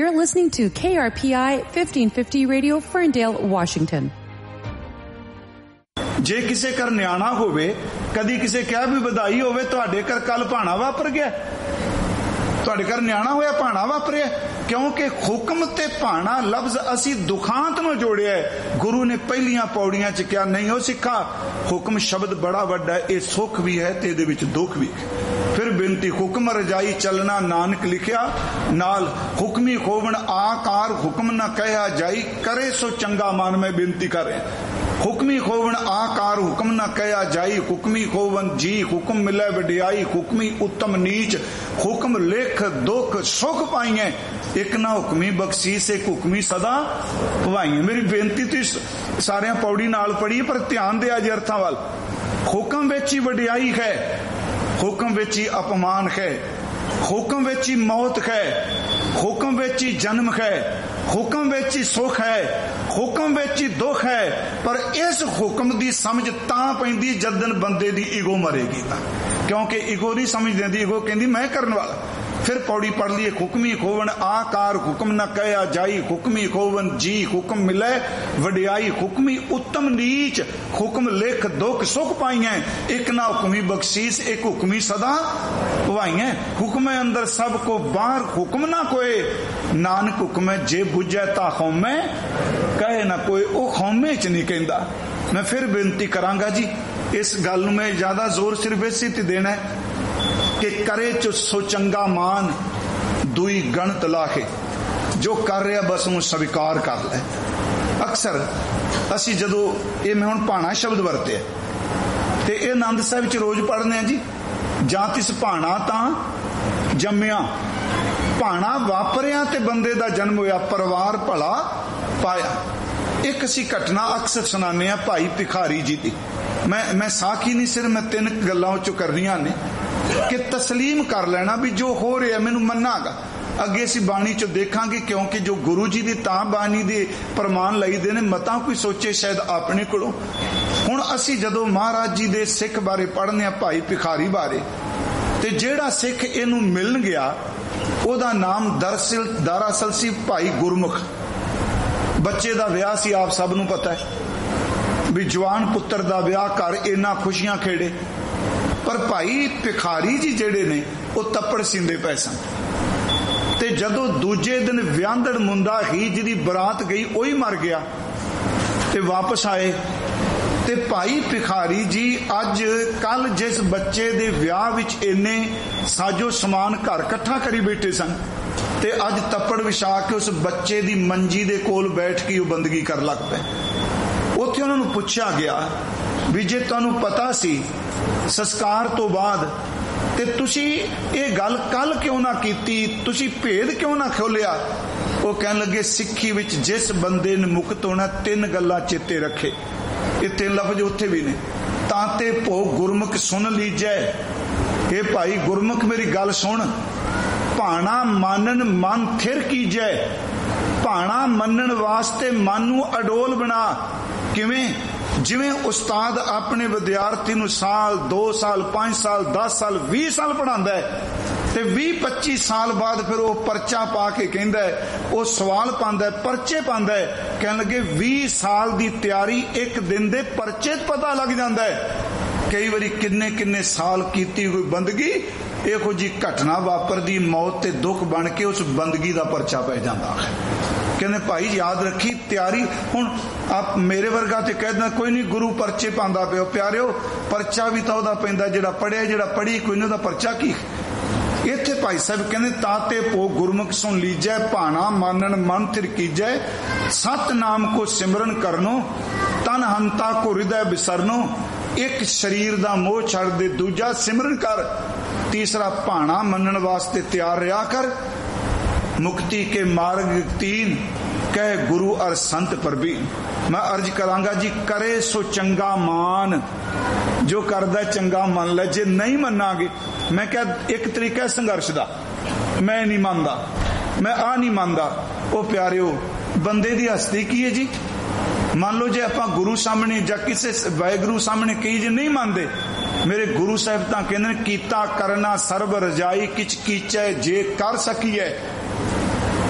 You're listening to KRPI 1550 Radio, Ferndale, Washington. ਜੇ ਕਿਸੇ ਘਰ ਨਿਆਣਾ ਹੋਵੇ, ਕਦੀ ਕਿਸੇ ਕਿਹਾ ਵੀ ਵਧਾਈ ਹੋਵੇ, ਤੁਹਾਡੇ ਘਰ ਕੱਲ ਭਾਣਾ ਵਾਪਰ ਗਿਆ, ਤੁਹਾਡੇ ਘਰ ਨਿਆਣਾ ਹੋਇਆ, ਭਾਣਾ ਵਾਪਰਿਆ। ਕਿਉਂਕਿ ਹੁਕਮ ਤੇ ਭਾਣਾ ਲਫ਼ਜ਼ ਅਸੀਂ ਦੁਖਾਂਤ ਨੂੰ ਜੋੜਿਆ। ਗੁਰੂ ਨੇ ਪਹਿਲੀਆਂ ਪੌੜੀਆਂ 'ਚ ਕਿਹਾ, ਨਹੀਂ ਉਹ ਸਿੱਖਾ, ਹੁਕਮ ਸ਼ਬਦ ਬੜਾ ਵੱਡਾ, ਇਹ ਸੁੱਖ ਵੀ ਹੈ ਤੇ ਇਹਦੇ ਵਿੱਚ ਦੁੱਖ ਵੀ ਹੈ। ਫਿਰ ਬੇਨਤੀ, ਹੁਕਮ ਰਜਾਈ ਚੱਲਣਾ ਨਾਨਕ ਲਿਖਿਆ, ਨਾਲ ਹੁਕਮੀ ਖੋਵਣ ਆਕਾਰ ਹੁਕਮ ਨਾ ਕਹਿਆ ਜਾਈ, ਕਰੇ ਸੋ ਚੰਗਾ ਮਨ। ਮੈਂ ਬੇਨਤੀ ਕਰ ਰਿਹਾ, ਹੁਕਮੀ ਖੋਵਣ ਆਕਾਰ ਹੁਕਮ ਨਾ ਕਹਿਆ ਜਾਈ, ਹੁਕਮੀ ਖੋਵਨ ਜੀ ਹੁਕਮ ਮਿਲੇ ਵਡਿਆਈ, ਹੁਕਮੀ ਉੱਤਮ ਨੀਚ ਹੁਕਮ ਲਿਖ ਦੁੱਖ ਸੁਖ ਪਾਈਏ, ਇੱਕ ਨਾ ਹੁਕਮੀ ਬਖਸ਼ੀਸ ਇੱਕ ਹੁਕਮੀ ਸਦਾ ਭਵਾਈਏ। ਮੇਰੀ ਬੇਨਤੀ ਤੁਸੀਂ ਸਾਰਿਆਂ ਪੌੜੀ ਨਾਲ ਪੜ੍ਹੀ, ਪਰ ਧਿਆਨ ਦਿਆ ਜੇ ਅਰਥਾਂ ਵੱਲ। ਹੁਕਮ ਵਿੱਚ ਹੀ ਵਡਿਆਈ ਹੈ, ਹੁਕਮ ਵਿੱਚ ਹੀ ਅਪਮਾਨ ਹੈ, ਹੁਕਮ ਵਿੱਚ ਹੀ ਮੌਤ ਹੈ, ਹੁਕਮ ਵਿੱਚ ਹੀ ਜਨਮ ਹੈ, ਹੁਕਮ ਵਿੱਚ ਹੀ ਸੁਖ ਹੈ, ਹੁਕਮ ਵਿੱਚ ਹੀ ਦੁੱਖ ਹੈ। ਪਰ ਇਸ ਹੁਕਮ ਦੀ ਸਮਝ ਤਾਂ ਪੈਂਦੀ ਜਦਨ ਬੰਦੇ ਦੀ ਈਗੋ ਮਰੇਗੀ ਤਾਂ, ਕਿਉਂਕਿ ਈਗੋ ਨਹੀਂ ਸਮਝ ਦਿੰਦੀ, ਈਗੋ ਕਹਿੰਦੀ ਮੈਂ ਕਰਨ ਵਾਲਾ। ਫਿਰ ਪੌੜੀ ਪੜ ਲਈਏ, ਹੁਕਮੀ ਖੋਵਣ ਆਕਾਰ ਹੁਕਮ ਨਾ ਕਹਿਆ ਜਾਈ, ਹੁਕਮੀ ਖੋਵਨ ਜੀ ਹੁਕਮ ਮਿਲੇ ਵਡਿਆਈ, ਹੁਕਮੀ ਉੱਤਮ ਨੀਚ ਹੁਕਮ ਲਿਖ ਦੁੱਖ ਸੁਖ ਪਾਈਐ, ਇੱਕ ਨਾ ਹੁਕਮੀ ਬਖਸ਼ੀਸ ਇੱਕ ਹੁਕਮੀ ਸਦਾ ਭਵਾਈਐ। ਹੁਕਮੇ ਅੰਦਰ ਸਭ ਕੋ ਬਾਹਰ ਹੁਕਮ ਨਾ ਕੋਏ, ਨਾਨਕ ਹੁਕਮੈ ਜੇ ਬੁੱਝੈ ਤਾ ਹਉਮੈ ਕਹੇ ਨਾ ਕੋਈ। ਉਹ ਹਉਮੈ ਚ ਨਹੀਂ ਕਹਿੰਦਾ। ਮੈਂ ਫਿਰ ਬੇਨਤੀ ਕਰਾਂਗਾ ਜੀ, ਇਸ ਗੱਲ ਨੂੰ ਮੈਂ ਜ਼ਿਆਦਾ ਜ਼ੋਰ ਸਿਰਫ ਇਸੇ ਤੇ ਦੇਣਾ ਹੈ ਕਿ ਕਰੇ ਚ ਸੋ ਚੰਗਾ ਮਾਨ ਦੁਈ ਗਣਤ ਲਾਹੇ, ਜੋ ਕਰ ਰਿਹਾ ਬਸ ਉਹਨੂੰ ਸਵੀਕਾਰ ਕਰ ਲੈ। ਅਕਸਰ ਅਸੀਂ ਜਦੋਂ ਇਹ ਮੈਂ ਹੁਣ ਭਾਣਾ ਸ਼ਬਦ ਵਰਤਿਆ ਤੇ ਇਹ ਆਨੰਦ ਸਾਹਿਬ ਚ ਰੋਜ਼ ਪੜ੍ਹਨੇ ਆ ਜੀ, ਜਾਂ ਤਿਸ ਭਾਣਾ ਤਾਂ ਜੰਮਿਆ, ਭਾਣਾ ਵਾਪਰਿਆ ਤੇ ਬੰਦੇ ਦਾ ਜਨਮ ਹੋਇਆ, ਪਰਿਵਾਰ ਭਲਾ ਪਾਇਆ। ਇੱਕ ਅਸੀਂ ਘਟਨਾ ਅਕਸਰ ਸੁਣਾਉਂਦੇ ਆ ਭਾਈ ਭਿਖਾਰੀ ਜੀ ਦੀ। ਮੈਂ ਸਾਖੀ ਨਹੀਂ, ਸਿਰਫ ਮੈਂ ਤਿੰਨ ਗੱਲਾਂ ਚੋਂ ਕਰਨੀਆਂ ਨੇ ਕਿ ਤਸਲੀਮ ਕਰ ਲੈਣਾ ਵੀ ਜੋ ਹੋ ਰਿਹਾ ਮੈਨੂੰ ਮੰਨਾਂਗਾ। ਅੱਗੇ ਅਸੀਂ ਬਾਣੀ ਚੋਂ ਦੇਖਾਂਗੇ, ਕਿਉਂਕਿ ਜੋ ਗੁਰੂ ਜੀ ਦੀ ਤਾਂ ਬਾਣੀ ਦੇ ਪ੍ਰਮਾਣ ਲਈਦੇ ਨੇ, ਮਤਾਂ ਕੋਈ ਸੋਚੇ ਸ਼ਾਇਦ ਆਪਣੇ ਕੋਲੋਂ। ਹੁਣ ਅਸੀਂ ਜਦੋਂ ਮਹਾਰਾਜ ਜੀ ਦੇ ਸਿੱਖ ਬਾਰੇ ਪੜ੍ਹਨੇ ਆ, ਭਾਈ ਭਿਖਾਰੀ ਬਾਰੇ, ਤੇ ਜਿਹੜਾ ਸਿੱਖ ਇਹਨੂੰ ਮਿਲਣ ਗਿਆ ਉਹਦਾ ਨਾਮ ਦਰਅਸਲ ਸੀ ਭਾਈ ਗੁਰਮੁਖ। ਬੱਚੇ ਦਾ ਵਿਆਹ ਸੀ, ਆਪ ਸਭ ਨੂੰ ਪਤਾ ਹੈ ਵੀ ਜਵਾਨ ਪੁੱਤਰ ਦਾ ਵਿਆਹ ਕਰ ਇੰਨਾ ਖੁਸ਼ੀਆਂ ਖੇੜੇ। ਪਰ ਭਾਈ ਭਿਖਾਰੀ ਜੀ ਜਿਹੜੇ ਨੇ ਉਹ ਤੱਪੜ ਸੀਂਦੇ ਪਏ ਸਨ, ਤੇ ਜਦੋਂ ਦੂਜੇ ਦਿਨ ਵਿਆਹੰਦੜ ਮੁੰਡਾ ਹੀ ਜਿਹਦੀ ਬਰਾਤ ਗਈ ਉਹੀ ਮਰ ਗਿਆ ਤੇ ਵਾਪਸ ਆਏ, ਤੇ ਭਾਈ ਭਿਖਾਰੀ ਜੀ ਅੱਜ ਕੱਲ ਜਿਸ ਬੱਚੇ ਦੇ ਵਿਆਹ ਵਿੱਚ ਇੰਨੇ ਸਾਜੋ ਸਮਾਨ ਘਰ ਇਕੱਠਾ ਕਰੀ ਬੈਠੇ ਸਨ, ਤੇ ਅੱਜ ਤੱਪੜ ਵਿਛਾ ਕੇ ਉਸ ਬੱਚੇ ਦੀ ਮੰਜੀ ਦੇ ਕੋਲ ਬੈਠ ਕੇ ਉਹ ਬੰਦਗੀ ਕਰਨ ਲੱਗ ਪਏ। ਉੱਥੇ ਉਹਨਾਂ ਨੂੰ ਪੁੱਛਿਆ ਗਿਆ ਵੀ ਜੇ ਤੁਹਾਨੂੰ ਪਤਾ ਸੀ ਸੰਸਕਾਰ ਤੋਂ ਬਾਅਦ ਤੇ ਤੁਸੀਂ ਇਹ ਗੱਲ ਕੱਲ ਕਿਉਂ ਨਾ ਕੀਤੀ, ਤੁਸੀਂ ਭੇਦ ਕਿਉਂ ਨਾ ਖੋਲਿਆ? ਉਹ ਕਹਿਣ ਲੱਗੇ, ਸਿੱਖੀ ਵਿੱਚ ਜਿਸ ਬੰਦੇ ਨੇ ਮੁਕਤ ਹੋਣਾ ਤਿੰਨ ਗੱਲਾਂ ਚੇਤੇ ਰੱਖੇ। ਇਹ ਤਿੰਨ ਲਫ਼ਜ਼ ਉੱਥੇ ਵੀ ਨੇ। ਤਾਂ ਤੇ ਭੋਗ ਗੁਰਮੁਖ ਸੁਣ ਲੀਜੈ, ਇਹ ਭਾਈ ਗੁਰਮੁਖ ਮੇਰੀ ਗੱਲ ਸੁਣ। ਭਾਣਾ ਮਾਨਨ ਮਨ ਥਿਰ ਕੀਜੈ, ਭਾਣਾ ਮੰਨਣ ਵਾਸਤੇ ਮਨ ਨੂੰ ਅਡੋਲ ਬਣਾ। ਕਿਵੇਂ? ਜਿਵੇਂ ਉਸਤਾਦ ਆਪਣੇ ਵਿਦਿਆਰਥੀ ਨੂੰ ਸਾਲ 2 ਸਾਲ 5 ਸਾਲ 10 ਸਾਲ 20 ਸਾਲ ਪੜ੍ਹਾਉਂਦਾ ਹੈ, ਤੇ 20-25 ਸਾਲ ਬਾਅਦ ਫਿਰ ਉਹ ਪਰਚਾ ਪਾ ਕੇ ਕਹਿੰਦਾ ਹੈ, ਉਹ ਸਵਾਲ ਪਾਉਂਦਾ ਹੈ, ਪਰਚੇ ਪਾਉਂਦਾ ਹੈ। ਕਹਿਣ ਲੱਗੇ 20 ਸਾਲ ਦੀ ਤਿਆਰੀ ਇੱਕ ਦਿਨ ਦੇ ਪਰਚੇ 'ਚ ਪਤਾ ਲੱਗ ਜਾਂਦਾ ਹੈ। ਕਈ ਵਾਰੀ ਕਿੰਨੇ ਸਾਲ ਕੀਤੀ ਹੋਈ ਬੰਦਗੀ, ਇਹੋ ਜੀ ਘਟਨਾ ਵਾਪਰਦੀ, ਮੌਤ ਤੇ ਦੁੱਖ ਬਣ ਕੇ ਉਸ ਬੰਦਗੀ ਦਾ ਪਰਚਾ ਪੈ ਜਾਂਦਾ ਹੈ। ਕਹਿੰਦੇ ਭਾਈ ਯਾਦ ਰੱਖੀ ਤਿਆਰੀ। ਹੁਣ ਆਪ ਮੇਰੇ ਵਰਗਾ ਤੇ ਕਹਿੰਦਾ ਕੋਈ ਨਹੀਂ, ਗੁਰੂ ਪਰਚੇ ਪਾਉਂਦਾ ਪਿਓ। ਪਿਆਰਿਓ, ਪਰਚਾ ਵੀ ਤਾਂ ਉਹਦਾ ਪੈਂਦਾ ਜਿਹੜਾ ਪੜਿਆ, ਜਿਹੜਾ ਪੜ੍ਹੀ ਕੋਈ ਨਹੀਂ ਉਹਦਾ ਪਰਚਾ ਕੀ। ਇੱਥੇ ਭਾਈ ਸਾਹਿਬ ਕਹਿੰਦੇ ਤਾਤੇ ਭੋਗ ਗੁਰਮੁਖ ਸੁਣ ਲੀਜੈ, ਭਾਣਾ ਮਾਨਣ ਮਨ ਥਿਰ ਕੀਜੈ, ਸਤਨਾਮ ਕੋ ਸਿਮਰਨ ਕਰਨੋ, ਤਨ ਹੰਤਾ ਕੋ ਹਿਰਦੈ ਬਿਸਰਨੋ। ਇੱਕ ਸਰੀਰ ਦਾ ਮੋਹ ਛੱਡ ਦੇ, ਦੂਜਾ ਸਿਮਰਨ ਕਰ, ਤੀਸਰਾ ਭਾਣਾ ਮੰਨਣ ਵਾਸਤੇ ਤਿਆਰ ਰਿਹਾ ਕਰ। ਮੁਕਤੀ ਕੇ ਮਾਰਗ ਤੀਨ ਕਹਿ ਗੁਰੂ ਅਰ ਸੰਤ ਪ੍ਰਬੀਨ। ਮੈਂ ਅਰਜ ਕਰਾਂਗਾ ਜੀ, ਕਰੇ ਸੋ ਚੰਗਾ ਮਾਨ, ਜੋ ਕਰਦਾ ਚੰਗਾ ਮੰਨ ਲੈ। ਜੇ ਨਹੀਂ ਮੰਨਾਂਗੇ, ਮੈਂ ਕਿਹਾ ਇੱਕ ਤਰੀਕਾ ਸੰਘਰਸ਼ ਦਾ, ਮੈਂ ਨਹੀਂ ਮੰਨਦਾ, ਮੈਂ ਆ ਨਹੀਂ ਮੰਨਦਾ। ਉਹ ਪਿਆਰਿਓ, ਬੰਦੇ ਦੀ ਹਸਤੀ ਕੀ ਹੈ ਜੀ? ਮੰਨ ਲਓ ਜੇ ਆਪਾਂ ਗੁਰੂ ਸਾਹਮਣੇ ਜਾਂ ਕਿਸੇ ਵਾਹਿਗੁਰੂ ਸਾਹਮਣੇ ਕਹੀ ਜੇ ਨਹੀਂ ਮੰਨਦੇ, ਮੇਰੇ ਗੁਰੂ ਸਾਹਿਬ ਤਾਂ ਕਹਿੰਦੇ ਨੇ ਕੀਤਾ ਕਰਨਾ ਸਰਬ ਰਜਾਈ, ਕਿਛ ਕੀਚੈ ਜੇ ਕਰ ਸਕੀਐ।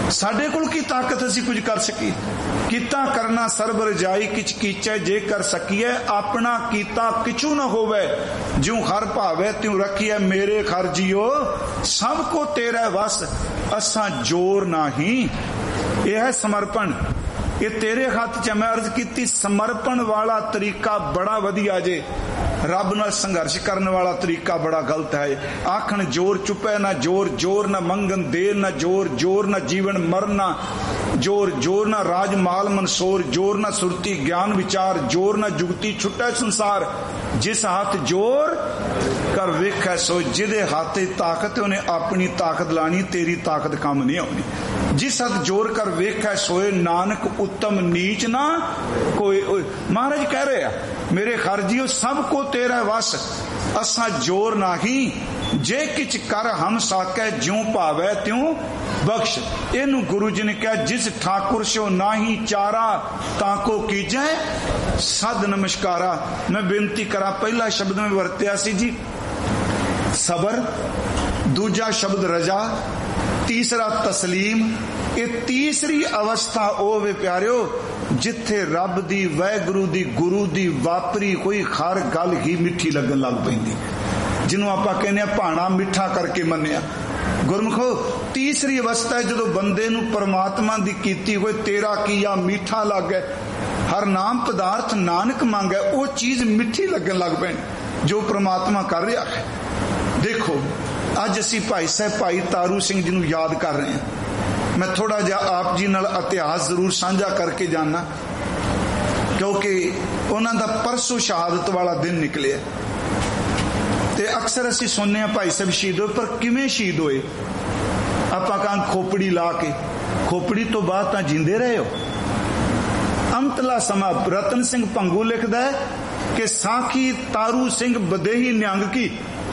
ਸਾਡੇ ਕੋਲ ਕੀ ਤਾਕਤ ਅਸੀਂ ਕੁਝ ਕਰ ਸਕੀਏ। ਕੀਤਾ ਕਰਨਾ ਸਰਬ ਰਜਾਈ ਕਿਛ ਕੀਚੈ ਜੇ ਕਰ ਸਕੀਏ, ਆਪਣਾ ਕੀਤਾ ਕਿਛੂ ਨਾ ਹੋਵੇ, ਜਿਉ ਹਰ ਭਾਵੇ ਤਿਉ ਰੱਖੀਐ, ਮੇਰੇ ਖਰ ਜੀਓ ਸਭ ਕੋ ਤੇਰਾ ਵਸ, ਅਸਾਂ ਜੋਰ ਨਹੀਂ। ਇਹ ਹੈ ਸਮਰਪਣ, ਇਹ ਤੇਰੇ ਹੱਥ 'ਚ। ਮੈਂ ਅਰਜ਼ ਕੀਤੀ ਸਮਰਪਣ ਵਾਲਾ ਤਰੀਕਾ ਬੜਾ ਵਧੀਆ ਜੇ, ਰੱਬ ਨਾਲ ਸੰਘਰਸ਼ ਕਰਨ ਵਾਲਾ ਤਰੀਕਾ ਬੜਾ ਗਲਤ ਹੈ। ਆਖਣ ਜੋਰ ਚੁੱਪੈ ਨਾ ਜੋਰ, ਜੋਰ ਨਾ ਮੰਗਣ ਦੇਰ ਨਾ ਜੋਰ, ਜੋਰ ਨਾ ਜੀਵਨ ਮਰਨਾ ਜੋਰ, ਜੋਰ ਨਾ ਰਾਜ ਮਾਲ ਮਨਸੋਰ, ਜੋਰ ਨਾ ਸੁਰਤੀ ਗਿਆਨ ਵਿਚਾਰ, ਜੋਰ ਨਾ ਜੁਗਤੀ ਛੁੱਟੈ ਸੰਸਾਰ। ਜਿਸ ਹੱਥ ਜੋਰ ਕਰ ਵੇਖੈ ਸੋ, ਜਿਹਦੇ ਹੱਥ 'ਚ ਤਾਕਤ ਉਹਨੇ ਆਪਣੀ ਤਾਕਤ ਲਾਣੀ, ਤੇਰੀ ਤਾਕਤ ਕੰਮ ਨਹੀਂ ਆਉਣੀ। ਜਿਸ ਹੱਥ ਜੋਰ ਕਰ ਵੇਖੈ ਸੋਏ, ਨਾਨਕ ਉੱਤਮ ਨੀਚ ਨਾ ਕੋਈ। ਮਹਾਰਾਜ ਕਹਿ ਰਹੇ ਆ ਮੇਰੇ ਖਰਜੀਓ ਸਭ ਕੋ ਤੇਰਾ ਵਸ, ਅਸਾਂ ਜੋਰ ਨਹੀਂ। ਜੇ ਕਿਛ ਕਰ ਹਮ ਸਾਕੈ, ਜਿਉ ਭਾਵੈ ਤਿਉ ਬਖਸ਼। ਇਹਨੂੰ ਗੁਰੂ ਜੀ ਨੇ ਕਿਹਾ ਜਿਸ ਠਾਕੁਰ ਸਿਓ ਨਾਹੀ ਚਾਰਾ, ਤਾਂ ਕੋ ਕੀਜੈ ਸਦ ਨਮਸਕਾਰਾ। ਮੈਂ ਬੇਨਤੀ ਕਰਾਂ, ਪਹਿਲਾ ਸ਼ਬਦ ਮੈਂ ਵਰਤਿਆ ਸੀ ਜੀ ਸਬਰ, ਦੂਜਾ ਸ਼ਬਦ ਰਜਾ, ਤੀਸਰਾ ਤਸਲੀਮ। ਇਹ ਤੀਸਰੀ ਅਵਸਥਾ ਉਹ ਵੇ ਪਿਆਰਿਓ ਜਿੱਥੇ ਰੱਬ ਦੀ, ਵਾਹਿਗੁਰੂ ਦੀ, ਗੁਰੂ ਦੀ ਵਾਪਰੀ ਕੋਈ ਹਰ ਗੱਲ ਹੀ ਮਿੱਠੀ ਲੱਗਣ ਲੱਗ ਪੈਂਦੀ, ਜਿਹਨੂੰ ਆਪਾਂ ਕਹਿੰਦੇ ਆ ਭਾਣਾ ਮਿੱਠਾ ਕਰਕੇ ਮੰਨਿਆ। ਗੁਰਮੁਖੋ ਤੀਸਰੀ ਅਵਸਥਾ ਹੈ ਜਦੋਂ ਬੰਦੇ ਨੂੰ ਪਰਮਾਤਮਾ ਦੀ ਕੀਤੀ ਹੋਏ ਤੇਰਾ ਕੀਆ ਮਿੱਠਾ ਲੱਗੇ, ਹਰ ਨਾਮ ਪਦਾਰਥ ਨਾਨਕ ਮੰਗੈ, ਉਹ ਚੀਜ਼ ਮਿੱਠੀ ਲੱਗਣ ਲੱਗ ਪੈਣੀ ਜੋ ਪਰਮਾਤਮਾ ਕਰ ਰਿਹਾ ਹੈ। ਦੇਖੋ ਅੱਜ ਅਸੀਂ ਭਾਈ ਸਾਹਿਬ ਭਾਈ ਤਾਰੂ ਸਿੰਘ ਜੀ ਨੂੰ ਯਾਦ ਕਰ ਰਹੇ ਹਾਂ। ਮੈਂ ਥੋੜਾ ਜਿਹਾ ਆਪ ਜੀ ਨਾਲ ਇਤਿਹਾਸ ਜ਼ਰੂਰ ਸਾਂਝਾ ਕਰਕੇ ਜਾਣਾ, ਕਿਉਂਕਿ ਉਹਨਾਂ ਦਾ ਪਰਸੋਂ ਸ਼ਹਾਦਤ ਵਾਲਾ ਦਿਨ ਨਿਕਲਿਆ ਤੇ ਅਕਸਰ ਅਸੀਂ ਸੁਣਨੇ ਆ ਭਾਈ ਸਾਹਿਬ ਸ਼ਹੀਦ ਹੋਏ, ਪਰ ਕਿਵੇਂ ਸ਼ਹੀਦ ਹੋਏ? ਆਪਾਂ ਕਾਂ ਖੋਪੜੀ ਲਾ ਕੇ, ਖੋਪੜੀ ਤੋਂ ਬਾਅਦ ਤਾਂ ਜਿੰਦੇ ਰਹੇ ਹੋ। ਅੰਤਲਾ ਸਮਾਂ ਰਤਨ ਸਿੰਘ ਭੰਗੂ ਲਿਖਦਾ ਹੈ ਕਿ ਸਾਖੀ ਤਾਰੂ ਸਿੰਘ ਬਦੇਹੀ ਨਿਹੰਗ ਕੀ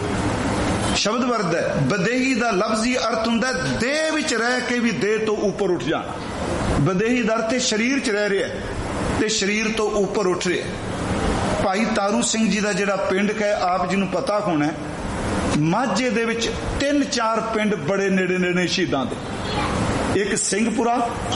ਸ਼ਬਦ ਵਰਦ ਹੈ। ਬਦੇਹੀ ਦਾ ਲਫ਼ਜ਼ੀ ਅਰਥ ਹੁੰਦਾ ਦੇਹ ਵਿੱਚ ਰਹਿ ਕੇ ਵੀ ਦੇਹ ਤੋਂ ਉੱਪਰ ਉੱਠ ਜਾਣਾ। ਬਦੇਹੀ ਦਾ ਅਰਥ ਸਰੀਰ 'ਚ ਰਹਿ ਰਿਹਾ ਤੇ ਸਰੀਰ ਤੋਂ ਉੱਪਰ ਉੱਠ ਰਿਹਾ। ਭਾਈ ਤਾਰੂ ਸਿੰਘ ਜੀ ਦਾ ਜਿਹੜਾ ਪਿੰਡ ਹੈ ਆਪ ਜੀ ਨੂੰ ਪਤਾ ਹੋਣਾ, ਮਾਝੇ ਦੇ ਵਿੱਚ 3-4 ਪਿੰਡ ਬੜੇ ਨੇੜੇ ਨੇੜੇ ਸ਼ਹੀਦਾਂ ਦੇ। ਇੱਕ ਸਿੰਘਪੁਰਾ,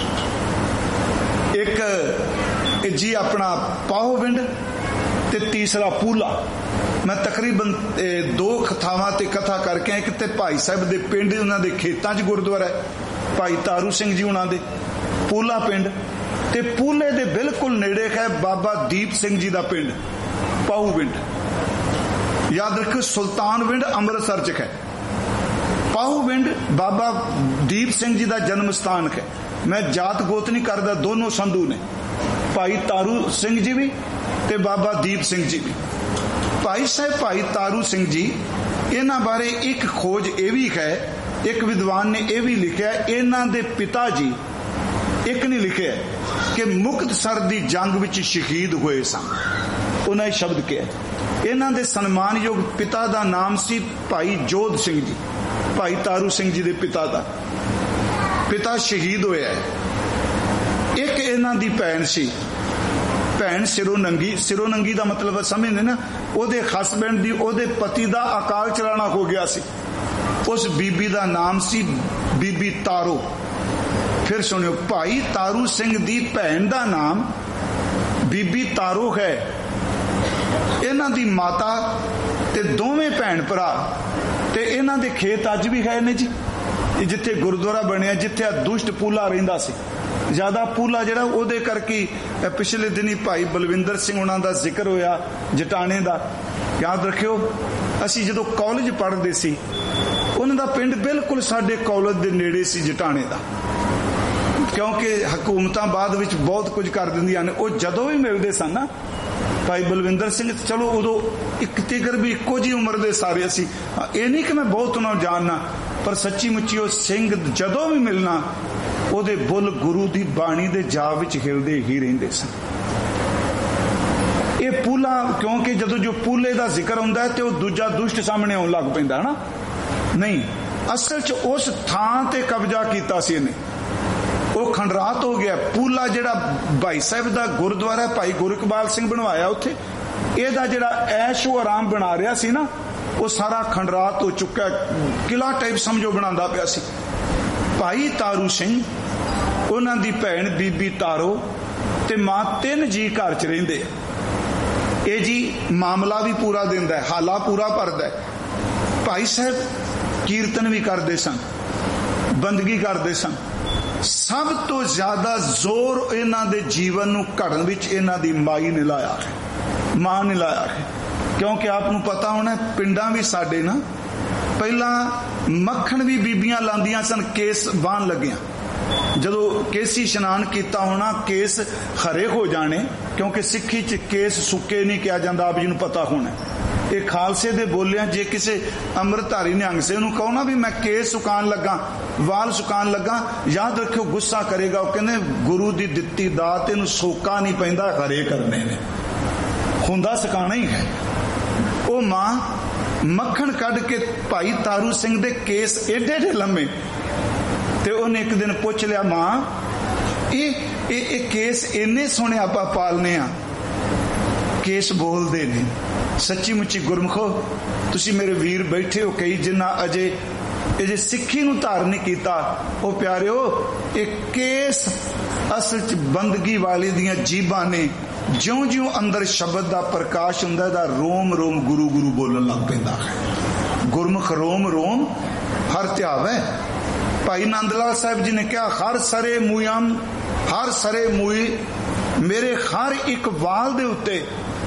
ਇੱਕ ਜੀ ਆਪਣਾ ਪਾਹੋਵਿੰਡ ਤੇ ਤੀਸਰਾ ਪੂਲਾ। ਮੈਂ ਤਕਰੀਬਨ 2 ਕਥਾਵਾਂ ਤੇ ਕਥਾ ਕਰਕੇ, ਇੱਕ ਤੇ ਭਾਈ ਸਾਹਿਬ ਦੇ ਪਿੰਡ ਉਹਨਾਂ ਦੇ ਖੇਤਾਂ 'ਚ ਗੁਰਦੁਆਰਾ ਹੈ ਭਾਈ ਤਾਰੂ ਸਿੰਘ ਜੀ ਉਹਨਾਂ ਦੇ, ਪੂਲਾ ਪਿੰਡ, ਤੇ ਪੂਲੇ ਦੇ ਬਿਲਕੁਲ ਨੇੜੇ ਹੈ ਬਾਬਾ ਦੀਪ ਸਿੰਘ ਜੀ ਦਾ ਪਿੰਡ ਪਾਹੂਵਿੰਡ। ਯਾਦ ਰੱਖੋ ਸੁਲਤਾਨਵਿੰਡ ਅੰਮ੍ਰਿਤਸਰ 'ਚ ਹੈ, ਪਾਹੂਵਿੰਡ ਬਾਬਾ ਦੀਪ ਸਿੰਘ ਜੀ ਦਾ ਜਨਮ ਸਥਾਨ ਹੈ। ਮੈਂ ਜਾਤ ਗੋਤ ਨਹੀਂ ਕਰਦਾ, ਦੋਨੋਂ ਸੰਧੂ ਨੇ, ਭਾਈ ਤਾਰੂ ਸਿੰਘ ਜੀ ਵੀ ਤੇ ਬਾਬਾ ਦੀਪ ਸਿੰਘ ਜੀ ਵੀ। ਭਾਈ ਸਾਹਿਬ ਭਾਈ ਤਾਰੂ ਸਿੰਘ ਜੀ, ਇਹਨਾਂ ਬਾਰੇ ਇੱਕ ਖੋਜ ਇਹ ਵੀ ਹੈ, ਇੱਕ ਵਿਦਵਾਨ ਨੇ ਇਹ ਵੀ ਲਿਖਿਆ, ਇਹਨਾਂ ਦੇ ਪਿਤਾ ਜੀ, ਇੱਕ ਨੇ ਲਿਖਿਆ ਕਿ ਮੁਕਤਸਰ ਦੀ ਜੰਗ ਵਿੱਚ ਸ਼ਹੀਦ ਹੋਏ ਸਨ। ਉਹਨਾਂ ਇਹ ਸ਼ਬਦ ਕਿਹਾ। ਇਹਨਾਂ ਦੇ ਸਨਮਾਨਯੋਗ ਪਿਤਾ ਦਾ ਨਾਮ ਸੀ ਭਾਈ ਜੋਧ ਸਿੰਘ ਜੀ, ਭਾਈ ਤਾਰੂ ਸਿੰਘ ਜੀ ਦੇ ਪਿਤਾ ਦਾ। ਪਿਤਾ ਸ਼ਹੀਦ ਹੋਇਆ ਹੈ। ਇੱਕ ਇਹਨਾਂ ਦੀ ਭੈਣ ਸੀ, ਭੈਣ ਸਿਰੋਂ ਨੰਗੀ। ਸਿਰੋਂ ਨੰਗੀ ਦਾ ਮਤਲਬ ਸਮਝਦੇ ਨਾ, ਉਹਦੇ ਹਸਬੈਂਡ ਦੀ, ਉਹਦੇ ਪਤੀ ਦਾ ਅਕਾਲ ਚਲਾਣਾ ਹੋ ਗਿਆ ਸੀ। ਉਸ ਬੀਬੀ ਦਾ ਨਾਮ ਸੀ ਬੀਬੀ ਤਾਰੋ। ਫਿਰ ਸੁਣਿਓ, ਭਾਈ ਤਾਰੂ ਸਿੰਘ ਦੀ ਭੈਣ ਦਾ ਨਾਮ ਬੀਬੀ ਤਾਰੋ ਹੈ। ਇਹਨਾਂ ਦੀ ਮਾਤਾ ਤੇ ਦੋਵੇਂ ਭੈਣ ਭਰਾ, ਤੇ ਇਹਨਾਂ ਦੇ ਖੇਤ ਅੱਜ ਵੀ ਹੈ ਨੇ ਜੀ, ਜਿੱਥੇ ਗੁਰਦੁਆਰਾ ਬਣਿਆ, ਜਿੱਥੇ ਦੁਸ਼ਟ ਪੂਲਾ ਰਹਿੰਦਾ ਸੀ। ਜ਼ਿਆਦਾ ਪੂਲਾ ਜਿਹੜਾ ਉਹਦੇ ਕਰਕੇ ਪਿਛਲੇ ਦਿਨੀ ਭਾਈ ਬਲਵਿੰਦਰ ਸਿੰਘ ਉਹਨਾਂ ਦਾ ਜ਼ਿਕਰ ਹੋਇਆ ਜਟਾਣੇ ਦਾ। ਯਾਦ ਰੱਖਿਓ, ਅਸੀਂ ਜਦੋਂ ਕਾਲਜ ਪੜ੍ਹਦੇ ਸੀ, ਉਹਨਾਂ ਦਾ ਪਿੰਡ ਬਿਲਕੁਲ ਸਾਡੇ ਕਾਲਜ ਦੇ ਨੇੜੇ ਸੀ ਜਟਾਣੇ ਦਾ, ਕਿਉਂਕਿ ਹਕੂਮਤਾਂ ਬਾਅਦ ਵਿੱਚ ਬਹੁਤ ਕੁਝ ਕਰ ਦਿੰਦੀਆਂ ਨੇ। ਉਹ ਜਦੋਂ ਵੀ ਮਿਲਦੇ ਸਨ ਨਾ, ਭਾਈ ਬਲਵਿੰਦਰ ਸਿੰਘ, ਚਲੋ ਉਦੋਂ ਇੱਕ ਤਿਗਰ ਵੀ ਇੱਕੋ ਜਿਹੀ ਉਮਰ ਦੇ ਸਾਰੇ ਅਸੀਂ, ਇਹ ਨਹੀਂ ਕਿ ਮੈਂ ਬਹੁਤ ਉਹਨਾਂ ਨੂੰ ਜਾਣਨਾ, ਪਰ ਸੱਚੀ ਮੁੱਚੀ ਉਹ ਸਿੰਘ ਜਦੋਂ ਵੀ ਮਿਲਣਾ, ਉਹਦੇ ਬੁੱਲ ਗੁਰੂ ਦੀ ਬਾਣੀ ਦੇ ਜਾਪ ਵਿੱਚ ਹਿਲਦੇ ਹੀ ਰਹਿੰਦੇ ਸਨ। ਇਹ ਪੂਲਾ, ਕਿਉਂਕਿ ਜਦੋਂ ਜੋ ਪੂਲੇ ਦਾ ਜ਼ਿਕਰ ਹੁੰਦਾ ਹੈ ਤੇ ਉਹ ਦੂਜਾ ਦੁਸ਼ਟ ਸਾਹਮਣੇ ਆਉਣ ਲੱਗ ਪੈਂਦਾ ਨਾ। ਨਹੀਂ, ਅਸਲ 'ਚ ਉਸ ਥਾਂ ਤੇ ਕਬਜ਼ਾ ਕੀਤਾ ਸੀ ਇਹਨੇ, ਉਹ ਖੰਡਰਾਤ ਹੋ ਗਿਆ। ਪੂਲਾ ਜਿਹੜਾ ਭਾਈ ਸਾਹਿਬ ਦਾ ਗੁਰਦੁਆਰਾ ਭਾਈ ਗੁਰਕਬਾਲ ਸਿੰਘ ਬਣਵਾਇਆ, ਉੱਥੇ ਇਹਦਾ ਜਿਹੜਾ ਐਸ਼ੋ ਆਰਾਮ ਬਣਾ ਰਿਹਾ ਸੀ ਨਾ, ਉਹ ਸਾਰਾ ਖੰਡਰਾਤ ਹੋ ਚੁੱਕਾ, ਕਿਲਾ ਟਾਈਪ ਸਮਝੋ ਬਣਾਉਂਦਾ ਪਿਆ ਸੀ। ਭਾਈ ਤਾਰੂ ਸਿੰਘ ਉਹਨਾਂ ਦੀ ਭੈਣ ਬੀਬੀ ਤਾਰੋ ਤੇ ਮਾਂ 3 ਜੀ घर च रहिंदे। ਇਹ जी मामला भी पूरा दिंदा है, हाला पूरा भरदा है। भाई साहब कीर्तन भी करते सन, बंदगी करते सन। सब तो ज्यादा जोर इन्हां दे जीवन नूं घड़न विच इन्हां दी माई ने लाया है, मां ने लाया है। क्योंकि आपनूं पता होना पिंडां भी साडे ना पहला मक्खण भी बीबियां लांदियां सन केस बाण लगियां। जदों केसी इशनान किया होना केस खरे हो जाने, क्योंकि सिक्खी च केस सुके नहीं किया जाता, आप जी नूं पता होना। ये खालसे दे बोलिया जे किसी अमृतधारी निहंग से नूं कहो ना भी मैं केस सुकान लगा, वाल सुकान लगा, याद रखियो गुस्सा करेगा। वो कहने गुरु दी दित्ती दात इहनूं सोका नहीं पैंदा, खरे करने ने, हुंदा सुकाना ही है। वो मां मक्खण कढ़ के भाई तारू सिंह दे केस एडे एडे लम्मे ते उन्हें एक दिन पूछ लिया, मां ये केस इन्ने सोहणे आपां पालने आ, केस बोलदे ने सच्ची मुच्ची गुरमुखो तुसी मेरे वीर बैठे हो कई जिन्ना अजे सिक्खी नूं धारण नहीं कीता। ओ प्यारिओ एक केस असल च बंदगी वाले दियां जीबां ने, ज्यों ज्यों अंदर शब्द दा प्रकाश हुंदा दा रोम रोम गुरु गुरु बोलन लग पैंदा है। गुरमुख रोम रोम हर ध्यावै। भाई नंद लाल साहब जी ने कहा हर सरे मूयम, हर सरे मूई मेरे हर एक वाल दे उत्ते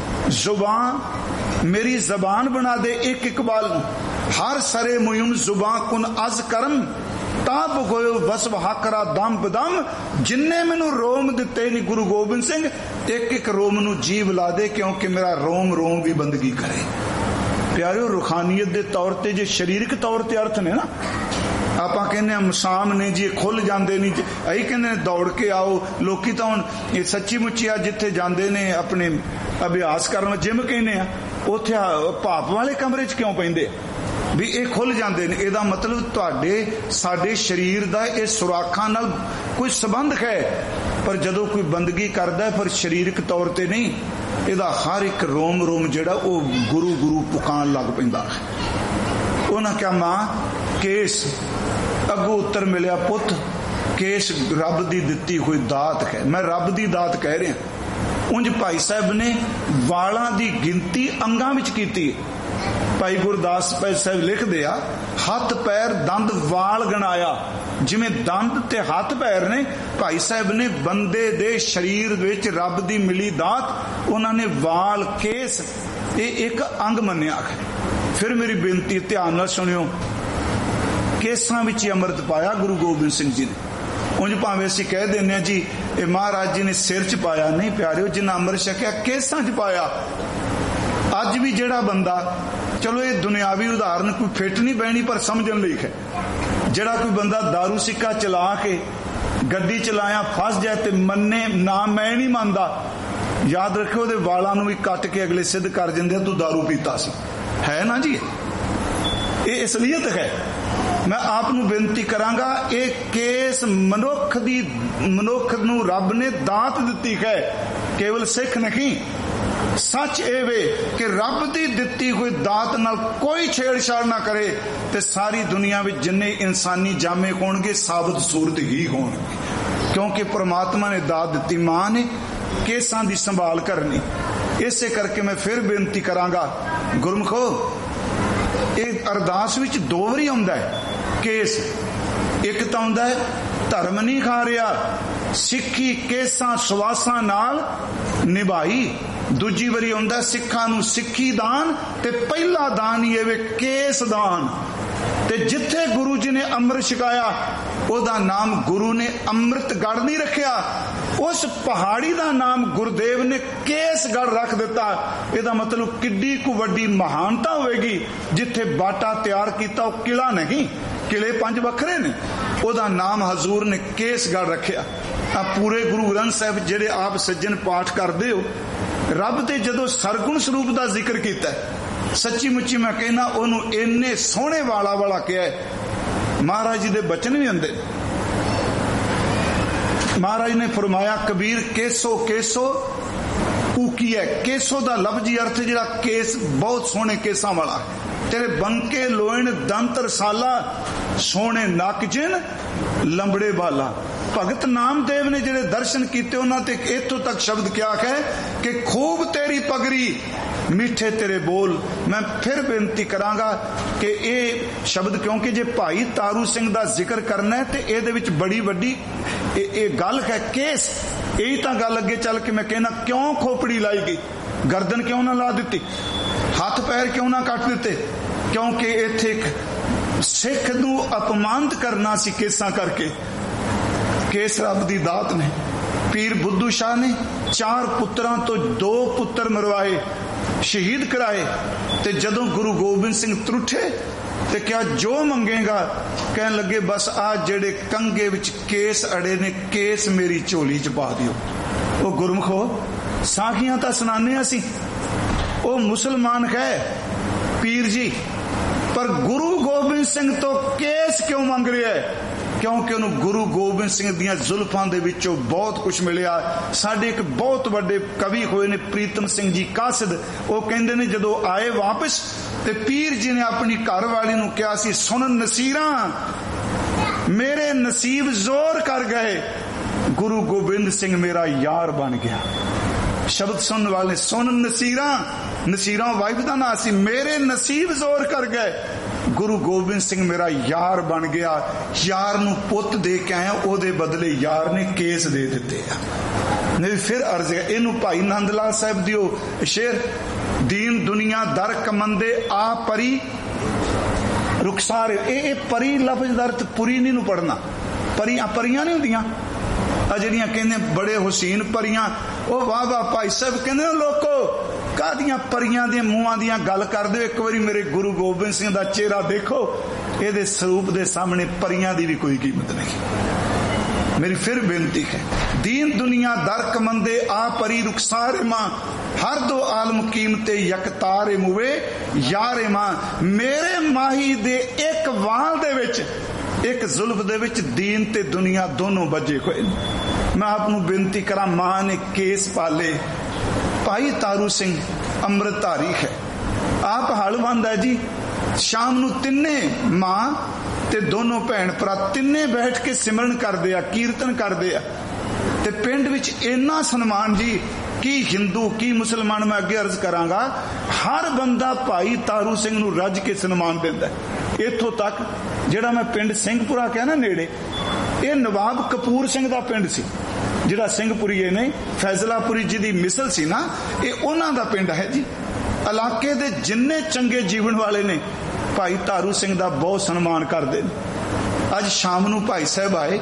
जुबान मेरी जबान बना दे एक एक बाल नूं। हर सरे मूयम जुबान कुन अज करम ताप गोयो बस वहाकरा दम बदम। जिन्ने मैनू रोम दिते नी गुरु गोबिंद सिंह एक एक रोम नूं जीव ला दे, क्योंकि मेरा रोम रोम भी बंदगी करे। प्यारिओ रूहानियत दे तौर ते जे शरीरक तौर ते अर्थ ने ना, ਆਪਾਂ ਕਹਿੰਦੇ ਆ ਮਸਾਮ ਨੇ ਜੀ ਖੁੱਲ ਜਾਂਦੇ ਨਹੀਂ, ਅਸੀਂ ਕਹਿੰਦੇ ਦੌੜ ਕੇ ਆਓ। ਲੋਕੀ ਤਾਂ ਹੁਣ ਇਹ ਸੱਚੀ ਮੁੱਚੀ ਆ ਜਿੱਥੇ ਜਾਂਦੇ ਨੇ ਆਪਣੇ ਅਭਿਆਸ ਕਰਨ, ਜਿਮ ਕਹਿੰਦੇ ਆ, ਉੱਥੇ ਭਾਪ ਵਾਲੇ ਕਮਰੇ 'ਚ ਕਿਉਂ ਪੈਂਦੇ ਵੀ ਇਹ ਖੁੱਲ ਜਾਂਦੇ ਨੇ। ਇਹਦਾ ਮਤਲਬ ਤੁਹਾਡੇ ਸਾਡੇ ਸਰੀਰ ਦਾ ਇਹ ਸੁਰਾਖਾਂ ਨਾਲ ਕੋਈ ਸੰਬੰਧ ਹੈ, ਪਰ ਜਦੋਂ ਕੋਈ ਬੰਦਗੀ ਕਰਦਾ ਫਿਰ ਸਰੀਰਕ ਤੌਰ ਤੇ ਨਹੀਂ, ਇਹਦਾ ਹਰ ਇੱਕ ਰੋਮ ਰੋਮ ਜਿਹੜਾ ਉਹ ਗੁਰੂ ਗੁਰੂ ਪੁਕਾਰਨ ਲੱਗ ਪੈਂਦਾ। ਉਹਨਾਂ ਕਿਹਾ ਮਾਂ केस अगों उत्तर मिलिया पुत केस रब दी दिती हुई दात है, मैं रब दी दात कह रहा। उंज भाई साहब ने वालां दी गिनती अंगां विच कीती। भाई गुरदास साहब लिखदे आ हथ पैर दंद वाल गणाया, जिवें दंद ते हथ पैर ने भाई साहब ने बंदे दे शरीर विच रब दी मिली दात उन्होंने वाल केस ये एक अंग मन्निया। फिर मेरी बेनती ध्यान नाल सुनियो, केसां विच अमृत पाया गुरु गोबिंद सिंह जी ने। उंज भावें असीं कह दिंदे जी ये महाराज जी ने सिर च पाया, नहीं प्यारिओ जिन्ना अमृत छकिया केसां च पाया। अज भी जिहड़ा बंदा, चलो ये दुनियावी उदाहरण कोई फिट नहीं बहनी पर समझण लई है, जिहड़ा कोई बंदा दारू सिक्का चला के गड्डी चलाया फस जाए ते मन्ने ना मैं नहीं मानदा, याद रखियो उहदे वालां नूं भी कट के अगले सिद्ध कर दिंदे तू दारू पीता सी, है ना जी। ये असलीयत है। मैं आपनू बेनती करांगा ये केस मनुख नूं रब ने दात दिती है, केवल सिख नहीं। सच ये वे कि रब दी दिती हुई दात नाल कोई छेड़छाड़ ना करे ते सारी दुनिया में जिन्ने इंसानी जामे होणगे साबित सूरत ही होणगे, क्योंकि परमात्मा ने दात दिती, मां ने केसां दी संभाल करनी। इसे करके मैं फिर बेनती करांगा गुरमुखो ये अरदास विच दो वारी आउंदा है केस। एक तो आउंदा है धर्म नहीं खा रहा सिक्खी केसां सवासां नाल निभाई, दूजी वारी आउंदा सिक्खां नूं सिक्खी दान ते पहला दान ही है केस दान। ते जिथे गुरु जी ने अमृत छकाया ओदा नाम गुरु ने अमृतगढ़ नहीं रखिया, उस पहाड़ी का नाम गुरुदेव ने केसगढ़ रख दिता। इसका मतलब किड्डी को वड्डी महानता होगी। जिथे बाटा तैयार किया वो किला नहीं, किले 5 वखरे ने, ओदा नाम हजूर ने केसगढ़ रखिया। पूरे गुरु ग्रंथ साहब जेडे आप सज्जन पाठ करते हो, रब ते जदों सरगुण स्वरूप का जिक्र किया, सच्ची मुच्ची मैं कहना उन्होंने इन्ने सोहने वाला वाला किया है। महाराज जी दे बचन भी आंदे, महाराज ने फरमाया कबीर केसो केसो ऊकी है। केसो दा लफ्जी अर्थ जिहड़ा केस बहुत सोहने केसां वाला, तेरे बंके लोइन दंत रसाला, सोहने नक जिन लंबड़े बाला। ਭਗਤ ਨਾਮਦੇਵ ਨੇ ਜਿਹੜੇ ਦਰਸ਼ਨ ਕੀਤੇ ਉਹਨਾਂ ਤੇ ਇੱਥੋਂ ਤੱਕ ਸ਼ਬਦ ਕਿਹਾ ਹੈ ਕਿ ਖੂਬ ਤੇਰੀ ਪਗੜੀ ਮਿੱਠੇ ਤੇਰੇ ਬੋਲ। ਮੈਂ ਫਿਰ ਬੇਨਤੀ ਕਰਾਂਗਾ ਕਿ ਇਹ ਸ਼ਬਦ, ਕਿਉਂਕਿ ਜੇ ਭਾਈ ਤਾਰੂ ਸਿੰਘ ਦਾ ਜ਼ਿਕਰ ਕਰਨਾ ਹੈ ਤੇ ਇਹਦੇ ਵਿੱਚ ਬੜੀ ਵੱਡੀ ਇਹ ਗੱਲ ਹੈ, ਕੇਸ। ਇਹੀ ਤਾਂ ਗੱਲ ਅੱਗੇ ਚੱਲ ਕੇ ਮੈਂ ਕਹਿਣਾ, ਕਿਉਂ ਖੋਪੜੀ ਲਾਈ ਗਈ, ਗਰਦਨ ਕਿਉਂ ਨਾ ਲਾ ਦਿੱਤੀ, ਹੱਥ ਪੈਰ ਕਿਉਂ ਨਾ ਕੱਟ ਦਿੱਤੇ? ਕਿਉਂਕਿ ਇੱਥੇ ਇੱਕ ਸਿੱਖ ਨੂੰ ਅਪਮਾਨਿਤ ਕਰਨਾ ਸੀ ਕੇਸਾਂ ਕਰਕੇ। ਕੇਸ ਰੱਬ ਦੀ ਦਾਤ ਨੇ। ਪੀਰ ਬੁੱਧੂ ਸ਼ਾਹ ਨੇ 4 ਪੁੱਤਰਾਂ ਤੋਂ 2 ਪੁੱਤਰ ਮਰਵਾਏ, ਸ਼ਹੀਦ ਕਰਾਏ। ਤੇ ਜਦੋਂ ਗੁਰੂ ਗੋਬਿੰਦ ਸਿੰਘ ਤਰੁੱਠੇ ਤੇ ਕਿਹਾ ਜੋ ਮੰਗੇਗਾ, ਕਹਿਣ ਲੱਗੇ ਬਸ ਆ ਜਿਹੜੇ ਕੰਗੇ ਵਿੱਚ ਕੇਸ ਅੜੇ ਨੇ, ਕੇਸ ਮੇਰੀ ਝੋਲੀ ਚ ਪਾ ਦਿਓ। ਉਹ ਗੁਰਮਖੋ ਸਾਖੀਆਂ ਤਾਂ ਸੁਣਾਉਂਦੇ ਅਸੀਂ, ਉਹ ਮੁਸਲਮਾਨ ਹੈ ਪੀਰ ਜੀ, ਪਰ ਗੁਰੂ ਗੋਬਿੰਦ ਸਿੰਘ ਤੋਂ ਕੇਸ ਕਿਉਂ ਮੰਗ ਰਿਹਾ ਹੈ? ਕਿਉਂਕਿ ਉਹਨੂੰ ਗੁਰੂ ਗੋਬਿੰਦ ਸਿੰਘ ਦੀਆਂ ਜ਼ੁਲਫਾਂ ਦੇ ਵਿੱਚੋਂ ਬਹੁਤ ਕੁਝ ਮਿਲਿਆ। ਸਾਡੇ ਇੱਕ ਬਹੁਤ ਵੱਡੇ ਕਵੀ ਹੋਏ ਨੇ ਪ੍ਰੀਤਮ ਸਿੰਘ ਜੀ ਕਾਸਿਦ, ਉਹ ਕਹਿੰਦੇ ਨੇ ਜਦੋਂ ਆਏ ਵਾਪਸ ਤੇ ਪੀਰ ਜੀ ਨੇ ਆਪਣੀ ਘਰ ਵਾਲੀ ਨੂੰ ਕਿਹਾ ਸੀ, ਸੁਣ ਨਸੀਰਾਂ ਮੇਰੇ ਨਸੀਬ ਜ਼ੋਰ ਕਰ ਗਏ, ਗੁਰੂ ਗੋਬਿੰਦ ਸਿੰਘ ਮੇਰਾ ਯਾਰ ਬਣ ਗਿਆ। ਸ਼ਬਦ ਸੁਣਨ ਵਾਲੇ, ਸੁਣ ਨਸੀਰਾਂ, ਨਸੀਰਾਂ ਵਾਹਿਬ ਦਾ ਨਾਂ ਸੀ, ਮੇਰੇ ਨਸੀਬ ਜ਼ੋਰ ਕਰ ਗਏ, ਗੁਰੂ ਗੋਬਿੰਦ ਸਿੰਘ ਮੇਰਾ ਯਾਰ ਬਣ ਗਿਆ। ਯਾਰ ਨੂੰ ਪੁੱਤ ਦੇ ਕੇ ਆਇਆ, ਉਹਦੇ ਬਦਲੇ ਯਾਰ ਨੇ ਕੇਸ ਦੇ ਦਿੱਤੇ ਆ। ਨਹੀਂ ਫਿਰ ਅਰਜ਼ ਹੈ, ਇਹਨੂੰ ਭਾਈ ਨੰਦ ਲਾਲ ਸਾਹਿਬ ਦੀ ਉਹ ਸ਼ੇਰ, ਦੀਨ ਦੁਨੀਆ ਦਰ ਕਮੰਦੇ ਆ ਪਰੀ ਰੁਖਸਾਰ, ਇਹ ਪਰੀ ਲਫ਼ਜ਼ ਦਾ ਅਰਥ ਪੁਰੀ ਨਹੀਂ ਨੂੰ ਪੜਨਾ। ਪਰੀਆਂ ਨਹੀਂ ਹੁੰਦੀਆਂ ਆ ਜਿਹੜੀਆਂ ਕਹਿੰਦੇ ਬੜੇ ਹੁਸੈਨ ਪਰੀਆਂ, ਉਹ ਵਾਹ ਵਾਹ ਭਾਈ ਸਾਹਿਬ ਕਹਿੰਦੇ ਲੋਕੋ ਕਾਹਦੀਆਂ ਪਰੀਆਂ ਦੇ ਮੂੰਹਾਂ ਦੀਆਂ ਗੱਲ ਕਰਦੇ ਹੋ, ਇੱਕ ਵਾਰੀ ਮੇਰੇ ਗੁਰੂ ਗੋਬਿੰਦ ਸਿੰਘ ਦਾ ਚਿਹਰਾ ਦੇਖੋ, ਇਹਦੇ ਸਰੂਪ ਦੇ ਸਾਹਮਣੇ ਪਰੀਆਂ ਦੀ ਵੀ ਕੋਈ ਕੀਮਤ ਨਹੀਂ। ਮੇਰੀ ਫਿਰ ਬੇਨਤੀ ਹੈ, ਦੀਨ ਦੁਨੀਆ ਦਰ ਕਮੰਦੇ ਆ ਪਰੀ ਰੁਖਸਾਰੇ ਮਾਂ, ਹਰ ਦੋ ਆਲਮ ਕੀਮਤੇ ਯਕਤਾਰੇ ਮੁਵੇ ਯਾਰੇ ਮਾਂ। ਮੇਰੇ ਮਾਹੀ ਦੇ ਇੱਕ ਵਾਲ ਦੇ ਵਿੱਚ, ਇੱਕ ਜ਼ੁਲਫ ਦੇ ਵਿੱਚ ਦੀਨ ਤੇ ਦੁਨੀਆ ਦੋਨੋਂ ਬੱਝੇ ਹੋਏ ਨੇ। ਮੈਂ ਆਪ ਨੂੰ ਬੇਨਤੀ ਕਰਾਂ, ਮਾਂ ਨੇ ਕੇਸ ਪਾਲੇ। ਭਾਈ ਤਾਰੂ ਸਿੰਘ ਅੰਮ੍ਰਿਤਧਾਰੀ ਹੈ, ਆਪ ਹਲਵੰਦ ਹੈ ਜੀ। ਸ਼ਾਮ ਨੂੰ ਤਿੰਨੇ ਮਾਂ ਤੇ ਦੋਨੋਂ ਭੈਣ ਭਰਾ ਤਿੰਨੇ ਬੈਠ ਕੇ ਸਿਮਰਨ ਕਰਦੇ ਆ, ਕੀਰਤਨ ਕਰਦੇ ਆ। ਤੇ ਪਿੰਡ ਵਿੱਚ ਇੰਨਾ ਸਨਮਾਨ ਜੀ, ਕੀ ਹਿੰਦੂ ਕੀ ਮੁਸਲਮਾਨ, ਮੈਂ ਅੱਗੇ ਅਰਜ਼ ਕਰਾਂਗਾ, ਹਰ ਬੰਦਾ ਭਾਈ ਤਾਰੂ ਸਿੰਘ ਨੂੰ ਰੱਜ ਕੇ ਸਨਮਾਨ ਦਿੰਦਾ। ਇੱਥੋਂ ਤੱਕ ਜਿਹੜਾ ਮੈਂ ਪਿੰਡ ਸਿੰਘਪੁਰਾ ਕਿਹਾ ਨਾ ਨੇੜੇ, ਇਹ ਨਵਾਬ ਕਪੂਰ ਸਿੰਘ ਦਾ ਪਿੰਡ ਸੀ, ਜਿਹੜਾ ਸਿੰਘਪੁਰੀਏ ਨੇ ਫੈਜ਼ਲਾਪੁਰੀ ਜੀ ਦੀ ਮਿਸਲ ਸੀ ਨਾ, ਇਹ ਉਹਨਾਂ ਦਾ ਪਿੰਡ ਹੈ ਜੀ। ਇਲਾਕੇ ਦੇ ਜਿੰਨੇ ਚੰਗੇ ਜੀਵਨ ਵਾਲੇ ਨੇ ਭਾਈ ਤਾਰੂ ਸਿੰਘ ਦਾ ਬਹੁਤ ਸਨਮਾਨ ਕਰਦੇ ਨੇ। ਅੱਜ ਸ਼ਾਮ ਨੂੰ ਭਾਈ ਸਾਹਿਬ ਆਏ,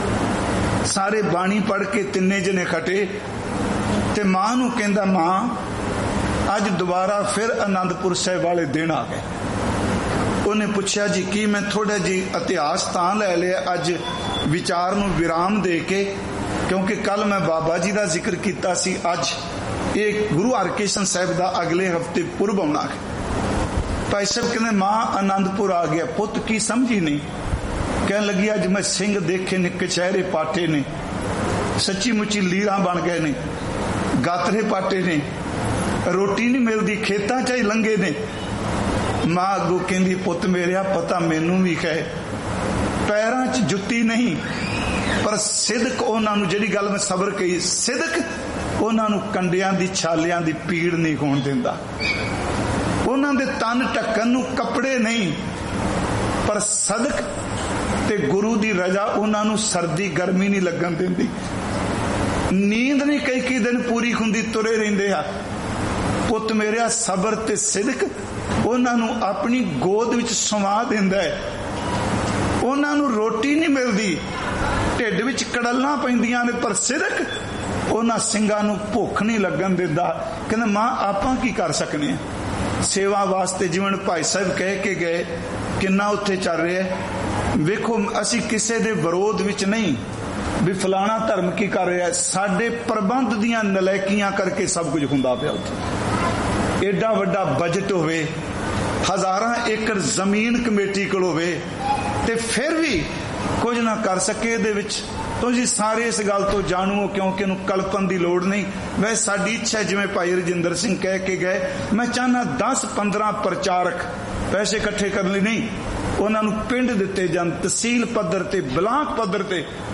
ਸਾਰੇ ਬਾਣੀ ਪੜ੍ਹ ਕੇ ਤਿੰਨੇ ਜਣੇ ਖਟੇ ਤੇ ਮਾਂ ਨੂੰ ਕਹਿੰਦਾ, ਮਾਂ ਅੱਜ ਦੁਬਾਰਾ ਫਿਰ ਅਨੰਦਪੁਰ ਸਾਹਿਬ ਵਾਲੇ ਦਿਨ ਆ ਗਏ। ਉਹਨੇ ਪੁੱਛਿਆ ਜੀ ਕੀ? ਮੈਂ ਥੋੜਾ ਜੀ ਇਤਿਹਾਸ ਤਾਂ ਲੈ ਲਿਆ ਅੱਜ ਵਿਚਾਰ ਨੂੰ ਵਿਰਾਮ ਦੇ ਕੇ, ਕਿਉਂਕਿ ਕੱਲ ਮੈਂ ਬਾਬਾ ਜੀ ਦਾ ਜ਼ਿਕਰ ਕੀਤਾ ਸੀ, ਅੱਜ ਇਹ ਗੁਰੂ ਹਰਕ੍ਰਿਸ਼ਨ ਸਾਹਿਬ ਦਾ ਅਗਲੇ ਹਫਤੇ ਪੁਰਬ ਆਉਣਾ ਹੈ। ਭਾਈ ਸਾਹਿਬ ਕਹਿੰਦੇ, ਮਾਂ ਆਨੰਦਪੁਰ ਆ ਗਿਆ। ਪੁੱਤ ਕੀ ਸਮਝੀ ਨਹੀਂ? ਕਹਿਣ ਲੱਗੀ, ਅੱਜ ਮੈਂ ਸਿੰਘ ਦੇਖੇ ਨੇ, ਕਚਹਿਰੇ ਪਾਟੇ ਨੇ, ਸੱਚੀ ਮੁੱਚੀ ਲੀਰਾਂ ਬਣ ਗਏ ਨੇ, ਗਾਤਰੇ ਪਾਟੇ ਨੇ, ਰੋਟੀ ਨਹੀਂ ਮਿਲਦੀ, ਖੇਤਾਂ 'ਚ ਹੀ ਲੰਘੇ ਨੇ। ਮਾਂ ਅੱਗੋਂ ਕਹਿੰਦੀ, ਪੁੱਤ ਮੇਰਿਆ ਪਤਾ ਮੈਨੂੰ ਵੀ ਹੈ, ਪੈਰਾਂ 'ਚ ਜੁੱਤੀ ਨਹੀਂ, ਪਰ ਸਿਦਕ ਉਹਨਾਂ ਨੂੰ, ਜਿਹੜੀ ਗੱਲ ਮੈਂ ਸਬਰ ਕਹੀ, ਸਿਦਕ ਉਹਨਾਂ ਨੂੰ ਕੰਡਿਆਂ ਦੀ ਛਾਲਿਆਂ ਦੀ ਪੀੜ ਨਹੀਂ ਹੋਣ ਦਿੰਦਾ। ਉਹਨਾਂ ਦੇ ਤਨ ਢੱਕਣ ਨੂੰ ਕੱਪੜੇ ਨਹੀਂ, ਪਰ ਸਦਕ ਤੇ ਗੁਰੂ ਦੀ ਰਜ਼ਾ ਉਹਨਾਂ ਨੂੰ ਸਰਦੀ ਗਰਮੀ ਨਹੀਂ ਲੱਗਣ ਦਿੰਦੀ। ਨੀਂਦ ਨਹੀਂ ਕਈ ਦਿਨ ਪੂਰੀ ਹੁੰਦੀ, ਤੁਰੇ ਰਹਿੰਦੇ ਆ। ਪੁੱਤ ਮੇਰਿਆ ਸਬਰ ਤੇ ਸਿਦਕ ਉਹਨਾਂ ਨੂੰ ਆਪਣੀ ਗੋਦ ਵਿੱਚ ਸਮਾ ਦਿੰਦਾ ਹੈ। ਉਹਨਾਂ ਨੂੰ ਰੋਟੀ ਨਹੀਂ ਮਿਲਦੀ, ਢਿੱਡ ਵਿੱਚ ਕੜਲਾਂ ਪੈਂਦੀਆਂ ਨੇ, ਪਰ ਸਿਦਕ ਉਹਨਾਂ ਸਿੰਘਾਂ ਨੂੰ ਭੁੱਖ ਨਹੀਂ ਲੱਗਣ ਦਿੰਦਾ। ਕਹਿੰਦੇ, ਮਾਂ ਆਪਾਂ ਕੀ ਕਰ ਸਕਨੇ ਆ? ਸੇਵਾ ਵਾਸਤੇ ਜਿਵੇਂ ਭਾਈ ਸਾਹਿਬ ਕਹਿ ਕੇ ਗਏ, ਕਿੰਨਾ ਉੱਥੇ ਚੱਲ ਰਿਹਾ। ਵੇਖੋ, ਅਸੀਂ ਕਿਸੇ ਦੇ ਵਿਰੋਧ ਵਿੱਚ ਨਹੀਂ ਵੀ ਫਲਾਣਾ ਧਰਮ ਕੀ ਕਰ ਰਿਹਾ, ਸਾਡੇ ਪ੍ਰਬੰਧ ਦੀਆਂ ਨਲਾਇਕੀਆਂ ਕਰਕੇ ਸਭ ਕੁਝ ਹੁੰਦਾ ਪਿਆ ਉੱਥੇ। ਏਡਾ ਵੱਡਾ ਬਜਟ ਹੋਵੇ, ਹਜ਼ਾਰਾਂ ਏਕੜ ਜ਼ਮੀਨ ਕਮੇਟੀ ਕੋਲ ਹੋਵੇ, ਤੇ ਫਿਰ ਵੀ ਕੁਝ ਨਾ ਕਰ ਸਕੇ ਇਹਦੇ ਵਿੱਚ। ਤੁਸੀਂ ਸਾਰੇ ਇਸ ਗੱਲ ਤੋਂ ਜਾਣੂ ਹੋ, ਕਿਉਂਕਿ ਇਹਨੂੰ ਕਲਪਨ ਦੀ ਲੋੜ ਨਹੀਂ। ਵੈਸੇ ਸਾਡੀ ਇੱਛਾ, ਜਿਵੇਂ ਭਾਈ ਰਜਿੰਦਰ ਸਿੰਘ ਕਹਿ ਕੇ ਗਏ, ਮੈਂ ਚਾਹੁੰਦਾ 10-15 ਪ੍ਰਚਾਰਕ, ਪੈਸੇ ਇਕੱਠੇ ਕਰਨ ਲਈ ਨਹੀਂ, ਉਹਨਾਂ ਨੂੰ ਪਿੰਡ ਦਿੱਤੇ ਜਾਣ, ਤਹਿਸੀਲ ਪੱਧਰ ਤੇ, ਬਲਾਕ ਪੱਧਰ ਤੇ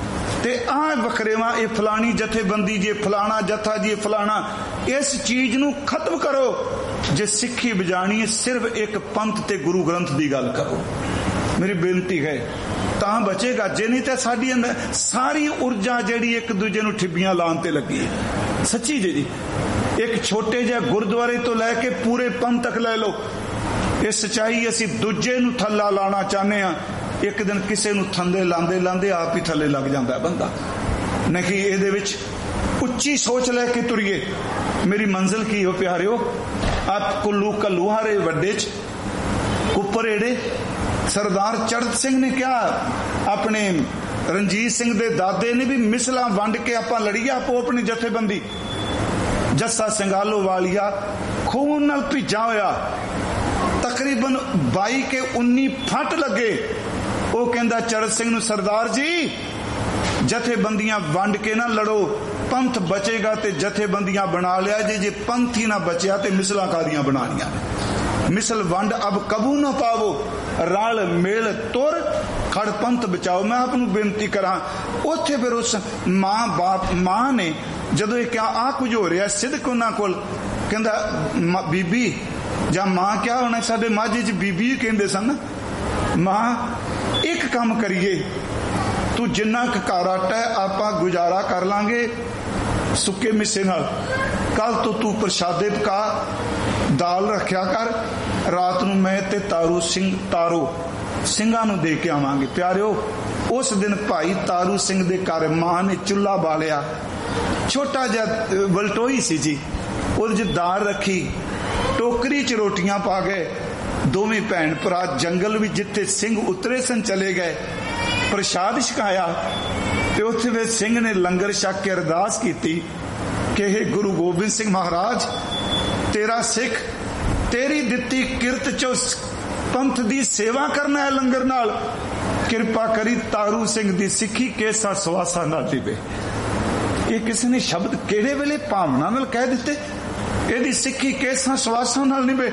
ते आ वखरेवा ये फलानी जथेबंदी जी फलाना जथा जी फलाना, इस चीज नू खत्म करो। जे सिक्खी बजानी है सिर्फ एक पंथ ते गुरु ग्रंथ की गल करो, मेरी बेनती है, तां बचेगा। जे नहीं तो साडी अंदर सारी ऊर्जा जिहड़ी एक दूजे नू ठिब्बियां लाउण ते लगी है। सच्ची जी, एक छोटे जिहे गुरुद्वारे तो लैके पूरे पंथ तक लै लो, ये सच्चाई असी दूजे नू थल्ला लाना चाहते हैं। एक दिन किसी नू थल्ले लांदे लांदे आप ही थल्ले लग जाता है बंदा। नहीं इहदे विच उच्ची सोच लैके तुरीए। मेरी मंजिल की हो प्यारिओ, आप कुल्लू कल्लूहारे वड्डे च उपर एड़े सरदार चढ़त सिंह ने क्या अपने रणजीत सिंह दे दादे ने भी मिसलां वंड के आपां लड़ीए आपो अपनी जथेबंदी। जस्सा संगालो वालिया खून नाल भिजा होया, तकरीबन 22 के 19 फट लगे। वो कहंदा चढ़त सिंह नूं, सरदार जी जथेबंदियां वंड के ना लड़ो, पंथ बचेगा ते जथेबंदियां बना लिया जे, जे पंथ ही ना बचिया ते मिसलां कादियां बनानियां। मिसल वंड अब कबू ना पावो, रल मेल तुर खड़ पंथ बचाओ। मैं आपनूं बेनती करा, उत्थे फिर उस मां ने जदों ये क्या आ कुछ हो रहा सिदक उन्हां कोल, कहंदा बीबी जां मां क्या होना, साडे माझे च बीबी कहंदे सन। मां एक काम करिए, तू जिन्ना घर आटा है आपां गुजारा कर लांगे सुके मिसे नाल, कल तो तू प्रशादे पका दाल रखिया कर, रात नूं मैं ते तारू ਸਿੰਘਾਂ ਨੂੰ दे के आवांगे। प्यारिओ उस दिन भाई तारू सिंह दे घर मां ने चुल्हा बालिया, छोटा जिहा वलटोई सी जी, उहदे च दाल रखी, टोकरी च रोटियां पा गए। दोवें भैन भरा जंगल भी जिथे सिंह उतरे सन चले गए, प्रसाद छकाया ते उत्थे वे सिंह ने लंगर छक के अरदास की कि हे गुरु गोबिंद सिंह महाराज, तेरा सिख तेरी दिती किरत चो पंथ दी सेवा करना है लंगर नाल, किरपा करी तारू सिंह दी सिक्खी केसा सवासा ना दिवे। ये किसी ने शब्द केड़े वेले भावना नाल कह दिते, एदी सिक्खी केसा सवासा नाल निभे।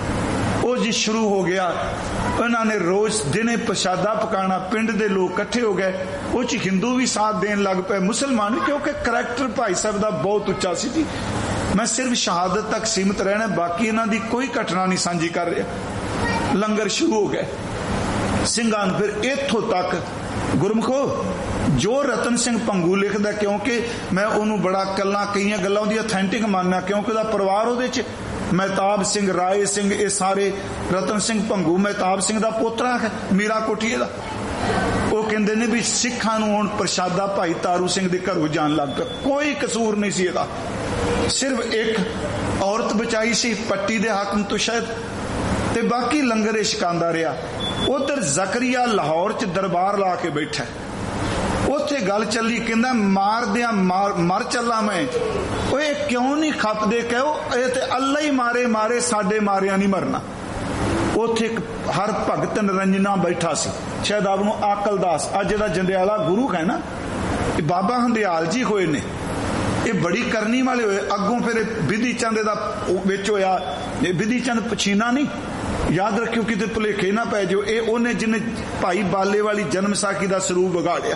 वो जी शुरू हो गया, उन्होंने रोज दिने प्रसादा पकाना, पिंड दे लोग इकट्ठे हो गए, वो हिंदू भी साथ देन लग पे, मुसलमान भी, क्योंकि करैक्टर भाई साहब का बहुत उच्चा सी जी। मैं सिर्फ शहादत तक सीमित रहना, बाकी इन्हां दी कोई घटना नहीं सांझी कर रहा। लंगर शुरू हो गए, ਸਿੰਘਾਂ ਨੂੰ फिर इत्थों तक गुरमुखो जो रतन सिंह भंगू लिखदा, क्योंकि मैं उन्होंने बड़ा कई गल्लां दी ऑथेंटिक मानना, क्योंकि उहदा परिवार उहदे च महताब सिंह, राय सिंह, ये सारे रतन सिंह भंगू महताब सिंह का पोतरा है, मीरा कोठीए का। वो कहते हैं भी सिखां नूं हुण प्रशादा भाई तारू सिंह के घरों जान लग पिया, कोई कसूर नहीं सी इहदा, सिर्फ एक औरत बचाई सी पट्टी दे हाकम तो शायद, ते बाकी लंगर ये छकांदा रहा। उधर जकरिया लाहौर च दरबार ला के बैठा, उत्थे गल चली, कहंदा मार दिया मर चला मैं। ओए क्यों नहीं खपदे, कहो ये ते अल्लाह ही मारे मारे, साडे मारिया नहीं मरना। उत्थे हर भगत निरंजना बैठा सी, शायद आप नूं आकलदास, अज दा जंडियाला गुरु है ना, बाबा हंदियाल जी होए ने, ये बड़ी करनी वाले होए। अगों फिर विधि चंद दा विच होया, विधि चंद पछीना नहीं, याद रखियो किते भुलेखे ना पै जाओ, ये उन्हें जिन्हें भाई बाले वाली जन्म साखी का स्वरूप बिगाड़िया।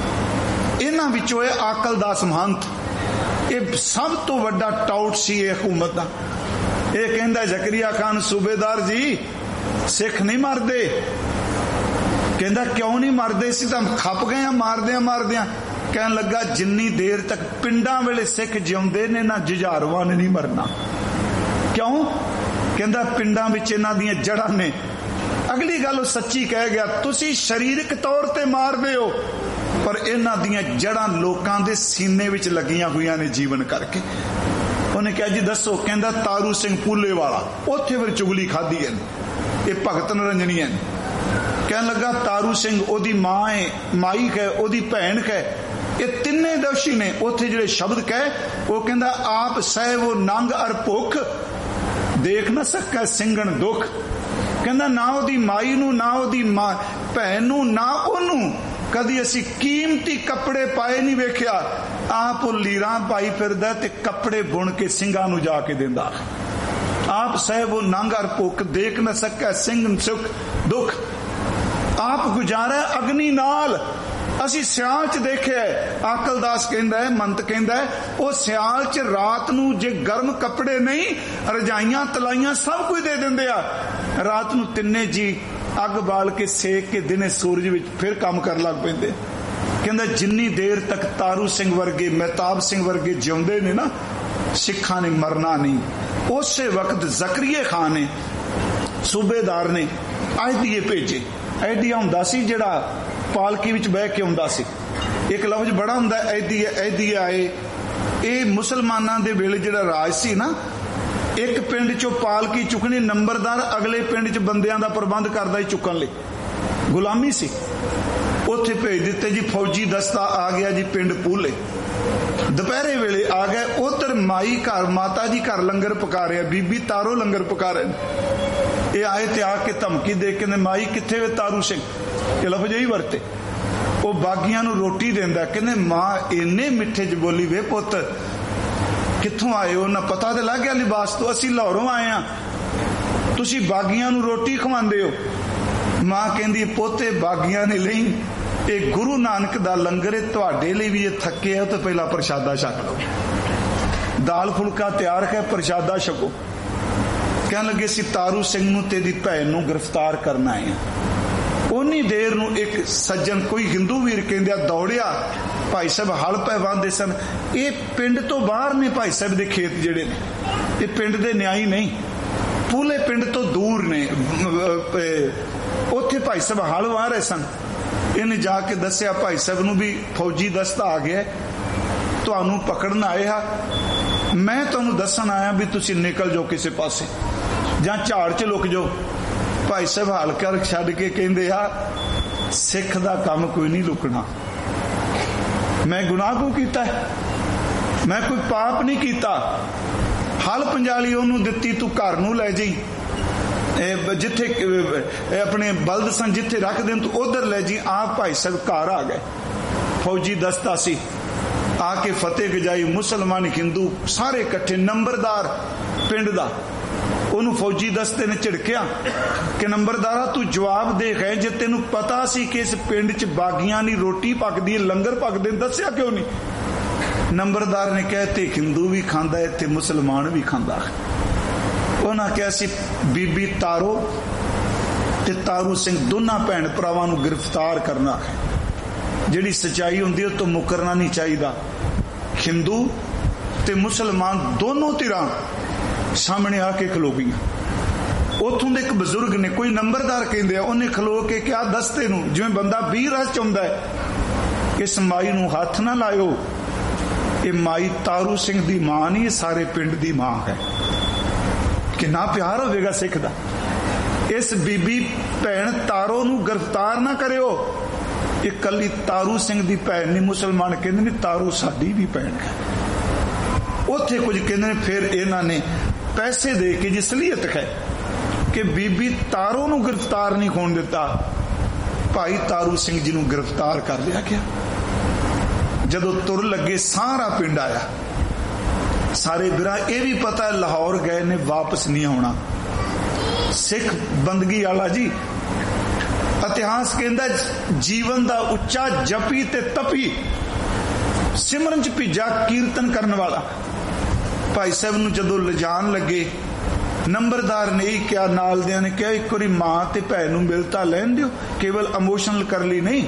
इन्हां विचों आकलदास महंत, ये सब तो वड्डा टाउट सी हुकूमत का। ये कहंदा जकरिया खान सूबेदार जी सिख नहीं मरदे, कहंदा क्यों नहीं मरदे, सी तां खप गए मारदियां। कहन लगा जिन्नी देर तक पिंडां वेले सिख जिउंदे ने ना जुझारुआं ने नहीं मरना। क्यों? कहंदा पिंडां विच इन्हां दीयां जड़ां ने। अगली गल सच्ची कह गया, तुसी शरीरक तौर ते मारदे हो, पर इन्हां दीयां जड़ां लोकां दे सीने विच लगियां हुई ने जीवन करके। उन्हें कहा जी दसो, कहंदा तारू सिंह पूले वाला, उत्थे फिर चुगली खाधी है, ये भगत निरंजनी है। कहन लगा तारू सिंह ओदी मां है, माई है, ओदी भैन है, ये तिन्ने दोषी ने। उत्थे जिहड़े शब्द कहे, वो कहंदा आप सह वो नंग अर भुख, देख ना सकै सिंगण दुख। कहंदा ना ओदी माई नूं, ना ओदी मां भैन नूं, ना ओनूं कदी असी कीमती कपड़े पाए नहीं वेखिया। आप लीरां पाई फिरदा ते कपड़े बुन के ਸਿੰਘਾਂ ਨੂੰ जाके देंदा। आप सह वो नंग अर भुख, देख न सकै सिंगण सुख दुख। आप गुजारा अग्नि नाल, ਅਸੀਂ ਸਿਆਲ 'ਚ ਦੇਖਿਆ, ਆਕਲਦਾਸ ਕਹਿੰਦਾ ਹੈ, ਮੰਤ ਕਹਿੰਦਾ ਹੈ, ਉਹ ਸਿਆਲ 'ਚ ਰਾਤ ਨੂੰ ਜੇ ਗਰਮ ਕੱਪੜੇ ਨਹੀਂ, ਰਜਾਈਆਂ ਤਲਾਈਆਂ ਸਭ ਕੁਝ ਦੇ ਦਿੰਦੇ ਆ। ਰਾਤ ਨੂੰ ਤਿੰਨੇ ਜੀ ਅੱਗ ਬਾਲ ਕੇ ਸੇਕ ਕੇ ਦਿਨੇ ਸੂਰਜ ਵਿੱਚ ਫਿਰ ਕੰਮ ਕਰਨ ਲੱਗ ਪੈਂਦੇ। ਕਹਿੰਦਾ ਜਿੰਨੀ ਦੇਰ ਤੱਕ ਤਾਰੂ ਸਿੰਘ ਵਰਗੇ, ਮਹਿਤਾਬ ਸਿੰਘ ਵਰਗੇ ਜਿਉਂਦੇ ਨੇ ਨਾ, ਸਿੱਖਾਂ ਨੇ ਮਰਨਾ ਨਹੀਂ। ਉਸੇ ਵਕਤ ਜ਼ਕਰੀਏ ਖਾਨ ਨੇ, ਸੂਬੇਦਾਰ ਨੇ ਅਹਿਦੀਏ ਭੇਜੇ। ਅਹਿਦੀਆ ਹੁੰਦਾ ਸੀ ਜਿਹੜਾ ਪਾਲਕੀ ਵਿੱਚ ਬਹਿ ਕੇ ਆਉਂਦਾ ਸੀ। ਇੱਕ ਲਫ਼ਜ਼ ਬੜਾ ਹੁੰਦਾ ਅਹਿਦੀਆ, ਅਹਿਦੀਆ ਆਏ। ਇਹ ਮੁਸਲਮਾਨਾਂ ਦੇ ਵੇਲੇ ਜਿਹੜਾ ਰਾਜ ਸੀ ਨਾ, ਇੱਕ ਪਿੰਡ ਚੋਂ ਪਾਲਕੀ ਚੁੱਕਣੀ, ਨੰਬਰਦਾਰ ਅਗਲੇ ਪਿੰਡ 'ਚ ਬੰਦਿਆਂ ਦਾ ਪ੍ਰਬੰਧ ਕਰਦਾ ਹੀ ਚੁੱਕਣ ਲਈ। ਗੁਲਾਮੀ ਸੀ। ਉੱਥੇ ਭੇਜ ਦਿੱਤੇ ਜੀ, ਫੌਜੀ ਦਸਤਾ ਆ ਗਿਆ ਜੀ ਪਿੰਡ ਪੂਲੇ। ਦੁਪਹਿਰੇ ਵੇਲੇ ਆ ਗਏ। ਉਧਰ ਮਾਈ ਘਰ, ਮਾਤਾ ਜੀ ਘਰ ਲੰਗਰ ਪਕਾ ਰਿਹਾ, ਬੀਬੀ ਤਾਰੋ ਲੰਗਰ ਪਕਾ ਰਹੇ ਨੇ। ਇਹ ਆਏ ਤੇ ਆ ਕੇ ਧਮਕੀ ਦੇ ਕੇ, ਮਾਈ ਕਿੱਥੇ ਵੇ ਤਾਰੂ ਸਿੰਘ, ਇਹ ਲਫ਼ਜ਼ ਹੀ ਵਰਤੇ। ਉਹ ਬਾਗੀਆਂ ਨੂੰ ਰੋਟੀ ਦਿੰਦਾ। ਕਹਿੰਦੇ ਮਾਂ ਇੰਨੇ ਮਿੱਠੇ 'ਚ ਬੋਲੀ, ਵੇ ਪੁੱਤ ਕਿੱਥੋਂ ਆਏ ਹੋ? ਨਾ ਪਤਾ ਤੇ ਲੱਗ ਗਿਆ ਲਿਬਾਸ ਤੋਂ, ਅਸੀਂ ਲਾਹੌਰੋਂ ਆਏ ਆ, ਤੁਸੀਂ ਬਾਗੀਆਂ ਨੂੰ ਰੋਟੀ ਖਵਾਉਂਦੇ ਹੋ। ਮਾਂ ਕਹਿੰਦੀ ਪੋਤੇ ਬਾਗੀਆਂ ਨੇ ਲਈ, ਇਹ ਗੁਰੂ ਨਾਨਕ ਦਾ ਲੰਗਰ ਹੈ, ਤੁਹਾਡੇ ਲਈ ਵੀ ਇਹ ਥੱਕੇ ਆ ਤਾਂ ਪਹਿਲਾਂ ਪ੍ਰਸ਼ਾਦਾ ਛਕ ਲਓ। ਦਾਲ ਫੁਲਕਾ ਤਿਆਰ ਹੈ, ਪ੍ਰਸ਼ਾਦਾ ਛਕੋ। ਕਹਿਣ ਲੱਗੇ ਸੀ ਤਾਰੂ ਸਿੰਘ ਨੂੰ ਤੇ ਦੀ ਭੈਣ ਨੂੰ ਗ੍ਰਿਫਤਾਰ ਕਰਨਾ ਹੈ। ਉਨੀ ਦੇਰ ਨੂੰ ਇੱਕ ਸੱਜਣ, ਕੋਈ ਹਿੰਦੂ ਵੀਰ ਕਹਿੰਦੇ ਦੌੜਿਆ। ਭਾਈ ਸਾਹਿਬ ਹਲ ਪੈ ਵਾਂਦੇ ਸਨ। ਇਹ ਪਿੰਡ ਤੋਂ ਬਾਹਰ ਨੇ ਭਾਈ ਸਾਹਿਬ ਦੇ ਖੇਤ ਜਿਹੜੇ ਨੇ, ਇਹ ਪਿੰਡ ਦੇ ਨਿਆਈ ਨਹੀਂ, ਪੂਲੇ ਪਿੰਡ ਤੋਂ ਦੂਰ ਨੇ। ਉੱਥੇ ਭਾਈ ਸਾਹਿਬ ਹਲ ਵਾਹ ਰਹੇ ਸਨ। ਇਹਨੇ ਜਾ ਕੇ ਦੱਸਿਆ ਭਾਈ ਸਾਹਿਬ ਨੂੰ ਵੀ ਫੌਜੀ ਦਸਤਾ ਆ ਗਿਆ, ਤੁਹਾਨੂੰ ਪਕੜਨ ਆਏ ਆ, ਮੈਂ ਤੁਹਾਨੂੰ ਦੱਸਣ ਆਇਆ ਵੀ ਤੁਸੀਂ ਨਿਕਲ ਜਾਓ ਕਿਸੇ ਪਾਸੇ ਜਾਂ ਝਾੜ 'ਚ ਲੁਕ ਜਾਓ। ਭਾਈ ਸਾਹਿਬ ਹਾਲ ਕਰ ਛੱਡ ਕੇ ਕਹਿੰਦੇ ਆ, ਸਿੱਖ ਦਾ ਕੰਮ ਕੋਈ ਨਹੀਂ ਲੁਕਣਾ। ਮੈਂ ਗੁਨਾਹ ਕਿਉਂ ਕੀਤਾ? ਮੈਂ ਕੋਈ ਪਾਪ ਨਹੀਂ ਕੀਤਾ। ਹਲ ਪੰਜਾਲੀ ਉਹਨੂੰ ਦਿੱਤੀ, ਤੂੰ ਘਰ ਨੂੰ ਲੈ ਜਾਈ, ਜਿੱਥੇ ਆਪਣੇ ਬਲਦ ਸਨ ਜਿੱਥੇ ਰੱਖ ਦੇਣ ਤੂੰ ਉਧਰ ਲੈ ਜੀ। ਆਪ ਭਾਈ ਸਾਹਿਬ ਘਰ ਆ ਗਏ। ਫੌਜੀ ਦਸਤਾ ਸੀ, ਆ ਕੇ ਫਤਿਹ ਗਜਾਈ। ਮੁਸਲਮਾਨ ਹਿੰਦੂ ਸਾਰੇ ਇਕੱਠੇ। ਨੰਬਰਦਾਰ ਪਿੰਡ ਦਾ, ਉਹਨੂੰ ਫੌਜੀ ਦਸਤੇ ਨੇ ਝਿੜਕਿਆ ਕਿ ਨੰਬਰਦਾਰਾ ਤੂੰ ਜਵਾਬ ਦੇ ਗਏ, ਜੇ ਤੈਨੂੰ ਪਤਾ ਸੀ ਕਿ ਇਸ ਪਿੰਡ 'ਚ ਬਾਗੀਆਂ ਦੀ ਰੋਟੀ ਪੱਕਦੀ, ਲੰਗਰ ਪੱਕਦੇ, ਦੱਸਿਆ ਕਿਉਂ ਨਹੀਂ? ਨੰਬਰਦਾਰ ਨੇ ਕਿਹਾ ਤੇ ਹਿੰਦੂ ਵੀ ਖਾਂਦਾ ਹੈ ਤੇ ਮੁਸਲਮਾਨ ਵੀ ਖਾਂਦਾ ਹੈ। ਉਹਨਾਂ ਕਿਹਾ ਸੀ ਬੀਬੀ ਤਾਰੋ ਤੇ ਤਾਰੂ ਸਿੰਘ ਦੋਨਾਂ ਭੈਣ ਭਰਾਵਾਂ ਨੂੰ ਗ੍ਰਿਫਤਾਰ ਕਰਨਾ ਹੈ। ਜਿਹੜੀ ਸੱਚਾਈ ਹੁੰਦੀ ਉਹ ਤੋਂ ਮੁਕਰਨਾ ਨਹੀਂ ਚਾਹੀਦਾ। ਹਿੰਦੂ ਤੇ ਮੁਸਲਮਾਨ ਦੋਨੋਂ ਧਿਰਾਂ ਸਾਹਮਣੇ ਆ ਕੇ ਖਲੋ ਗਈਆਂ। ਉੱਥੋਂ ਦੇ ਇੱਕ ਬਜ਼ੁਰਗ ਨੇ, ਕੋਈ ਨੰਬਰਦਾਰ ਕਹਿੰਦੇ ਆ, ਉਹਨੇ ਖਲੋ ਕੇ ਕਿਹਾ ਦਸਤੇ ਨੂੰ, ਜਿਵੇਂ ਬੰਦਾ 20 ਰਸ ਚਾਹੁੰਦਾ ਹੈ, ਇਸ ਮਾਈ ਨੂੰ ਹੱਥ ਨਾ ਲਾਇਓ, ਇਹ ਮਾਈ ਤਾਰੂ ਸਿੰਘ ਦੀ ਮਾਂ ਨਹੀਂ, ਇਹ ਸਾਰੇ ਪਿੰਡ ਦੀ ਮਾਂ ਹੈ। ਕਿੰਨਾ ਪਿਆਰ ਹੋਵੇਗਾ ਸਿੱਖ ਦਾ। ਇਸ ਬੀਬੀ ਭੈਣ ਤਾਰੋ ਨੂੰ ਗ੍ਰਿਫਤਾਰ ਨਾ ਕਰਿਓ, ਇਹ ਕੱਲੀ ਤਾਰੂ ਸਿੰਘ ਦੀ ਭੈਣ ਨਹੀਂ। ਮੁਸਲਮਾਨ ਕਹਿੰਦੇ ਨੇ ਤਾਰੂ ਸਾਡੀ ਵੀ ਭੈਣ ਹੈ। ਉੱਥੇ ਕੁਝ ਕਹਿੰਦੇ ਨੇ ਫਿਰ ਇਹਨਾਂ ਨੇ ਪੈਸੇ ਦੇ ਕੇ ਜੀ ਸਲੀਅਤ ਹੈ ਕਿ ਬੀਬੀ ਤਾਰੋ ਨੂੰ ਗ੍ਰਿਫਤਾਰ ਨਹੀਂ ਹੋਣ ਦਿੱਤਾ। ਭਾਈ ਤਾਰੂ ਸਿੰਘ ਜੀ ਨੂੰ ਗ੍ਰਿਫਤਾਰ ਕਰ ਲਿਆ ਗਿਆ। ਜਦੋਂ ਤੁਰ ਲੱਗੇ ਸਾਰਾ ਪਿੰਡ ਆਇਆ। ਸਾਰੇ ਵੀਰਾਂ ਇਹ ਵੀ ਪਤਾ ਲਾਹੌਰ ਗਏ ਨੇ, ਵਾਪਸ ਨਹੀਂ ਆਉਣਾ। ਸਿੱਖ ਬੰਦਗੀ ਵਾਲਾ ਜੀ, ਇਤਿਹਾਸ ਕਹਿੰਦਾ ਜੀਵਨ ਦਾ ਉੱਚਾ ਜਪੀ ਤੇ ਤਪੀ, ਸਿਮਰਨ 'ਚ ਭਿੱਜਾ ਕੀਰਤਨ ਕਰਨ ਵਾਲਾ। ਭਾਈ ਸਾਹਿਬ ਨੂੰ ਜਦੋਂ ਲਿਜਾਣ ਲੱਗੇ, ਨੰਬਰਦਾਰ ਨੇ ਇਹ ਕਿਹਾ, ਨਾਲ ਦਿਆਂ ਨੇ ਕਿਹਾ ਇੱਕ ਵਾਰੀ ਮਾਂ ਤੇ ਭੈਣ ਨੂੰ ਮਿਲ ਤਾਂ ਲੈਣ ਦਿਓ, ਕੇਵਲ ਇਮੋਸ਼ਨਲ ਕਰ ਲਈ ਨਹੀਂ।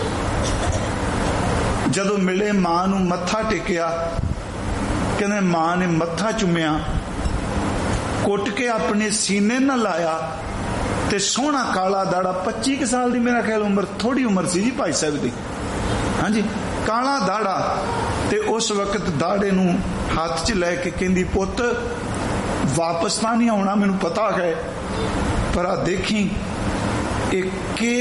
ਜਦੋਂ ਮਿਲੇ ਮਾਂ ਨੂੰ ਮੱਥਾ ਟੇਕਿਆ, ਕਹਿੰਦੇ ਮਾਂ ਨੇ ਮੱਥਾ ਚੁੰਮਿਆ, ਕੁੱਟ ਕੇ ਆਪਣੇ ਸੀਨੇ ਨਾਲ ਲਾਇਆ ਤੇ ਸੋਹਣਾ ਕਾਲਾ ਦਾੜਾ, 25 ਸਾਲ ਦੀ ਮੇਰਾ ਖਿਆਲ ਉਮਰ, ਥੋੜੀ ਉਮਰ ਸੀ ਜੀ ਭਾਈ ਸਾਹਿਬ ਦੀ, ਹਾਂਜੀ, ਕਾਲਾ ਦਾੜਾ। ਤੇ ਉਸ ਵਕਤ ਦਾੜੇ ਨੂੰ ਹੱਥ 'ਚ ਲੈ ਕੇ ਕਹਿੰਦੀ ਪੁੱਤ ਵਾਪਸ ਤਾਂ ਨਹੀਂ ਆਉਣਾ, ਮੈਨੂੰ ਪਤਾ ਹੈ, ਪਰ ਆ ਦੇਖੀ ਇਹ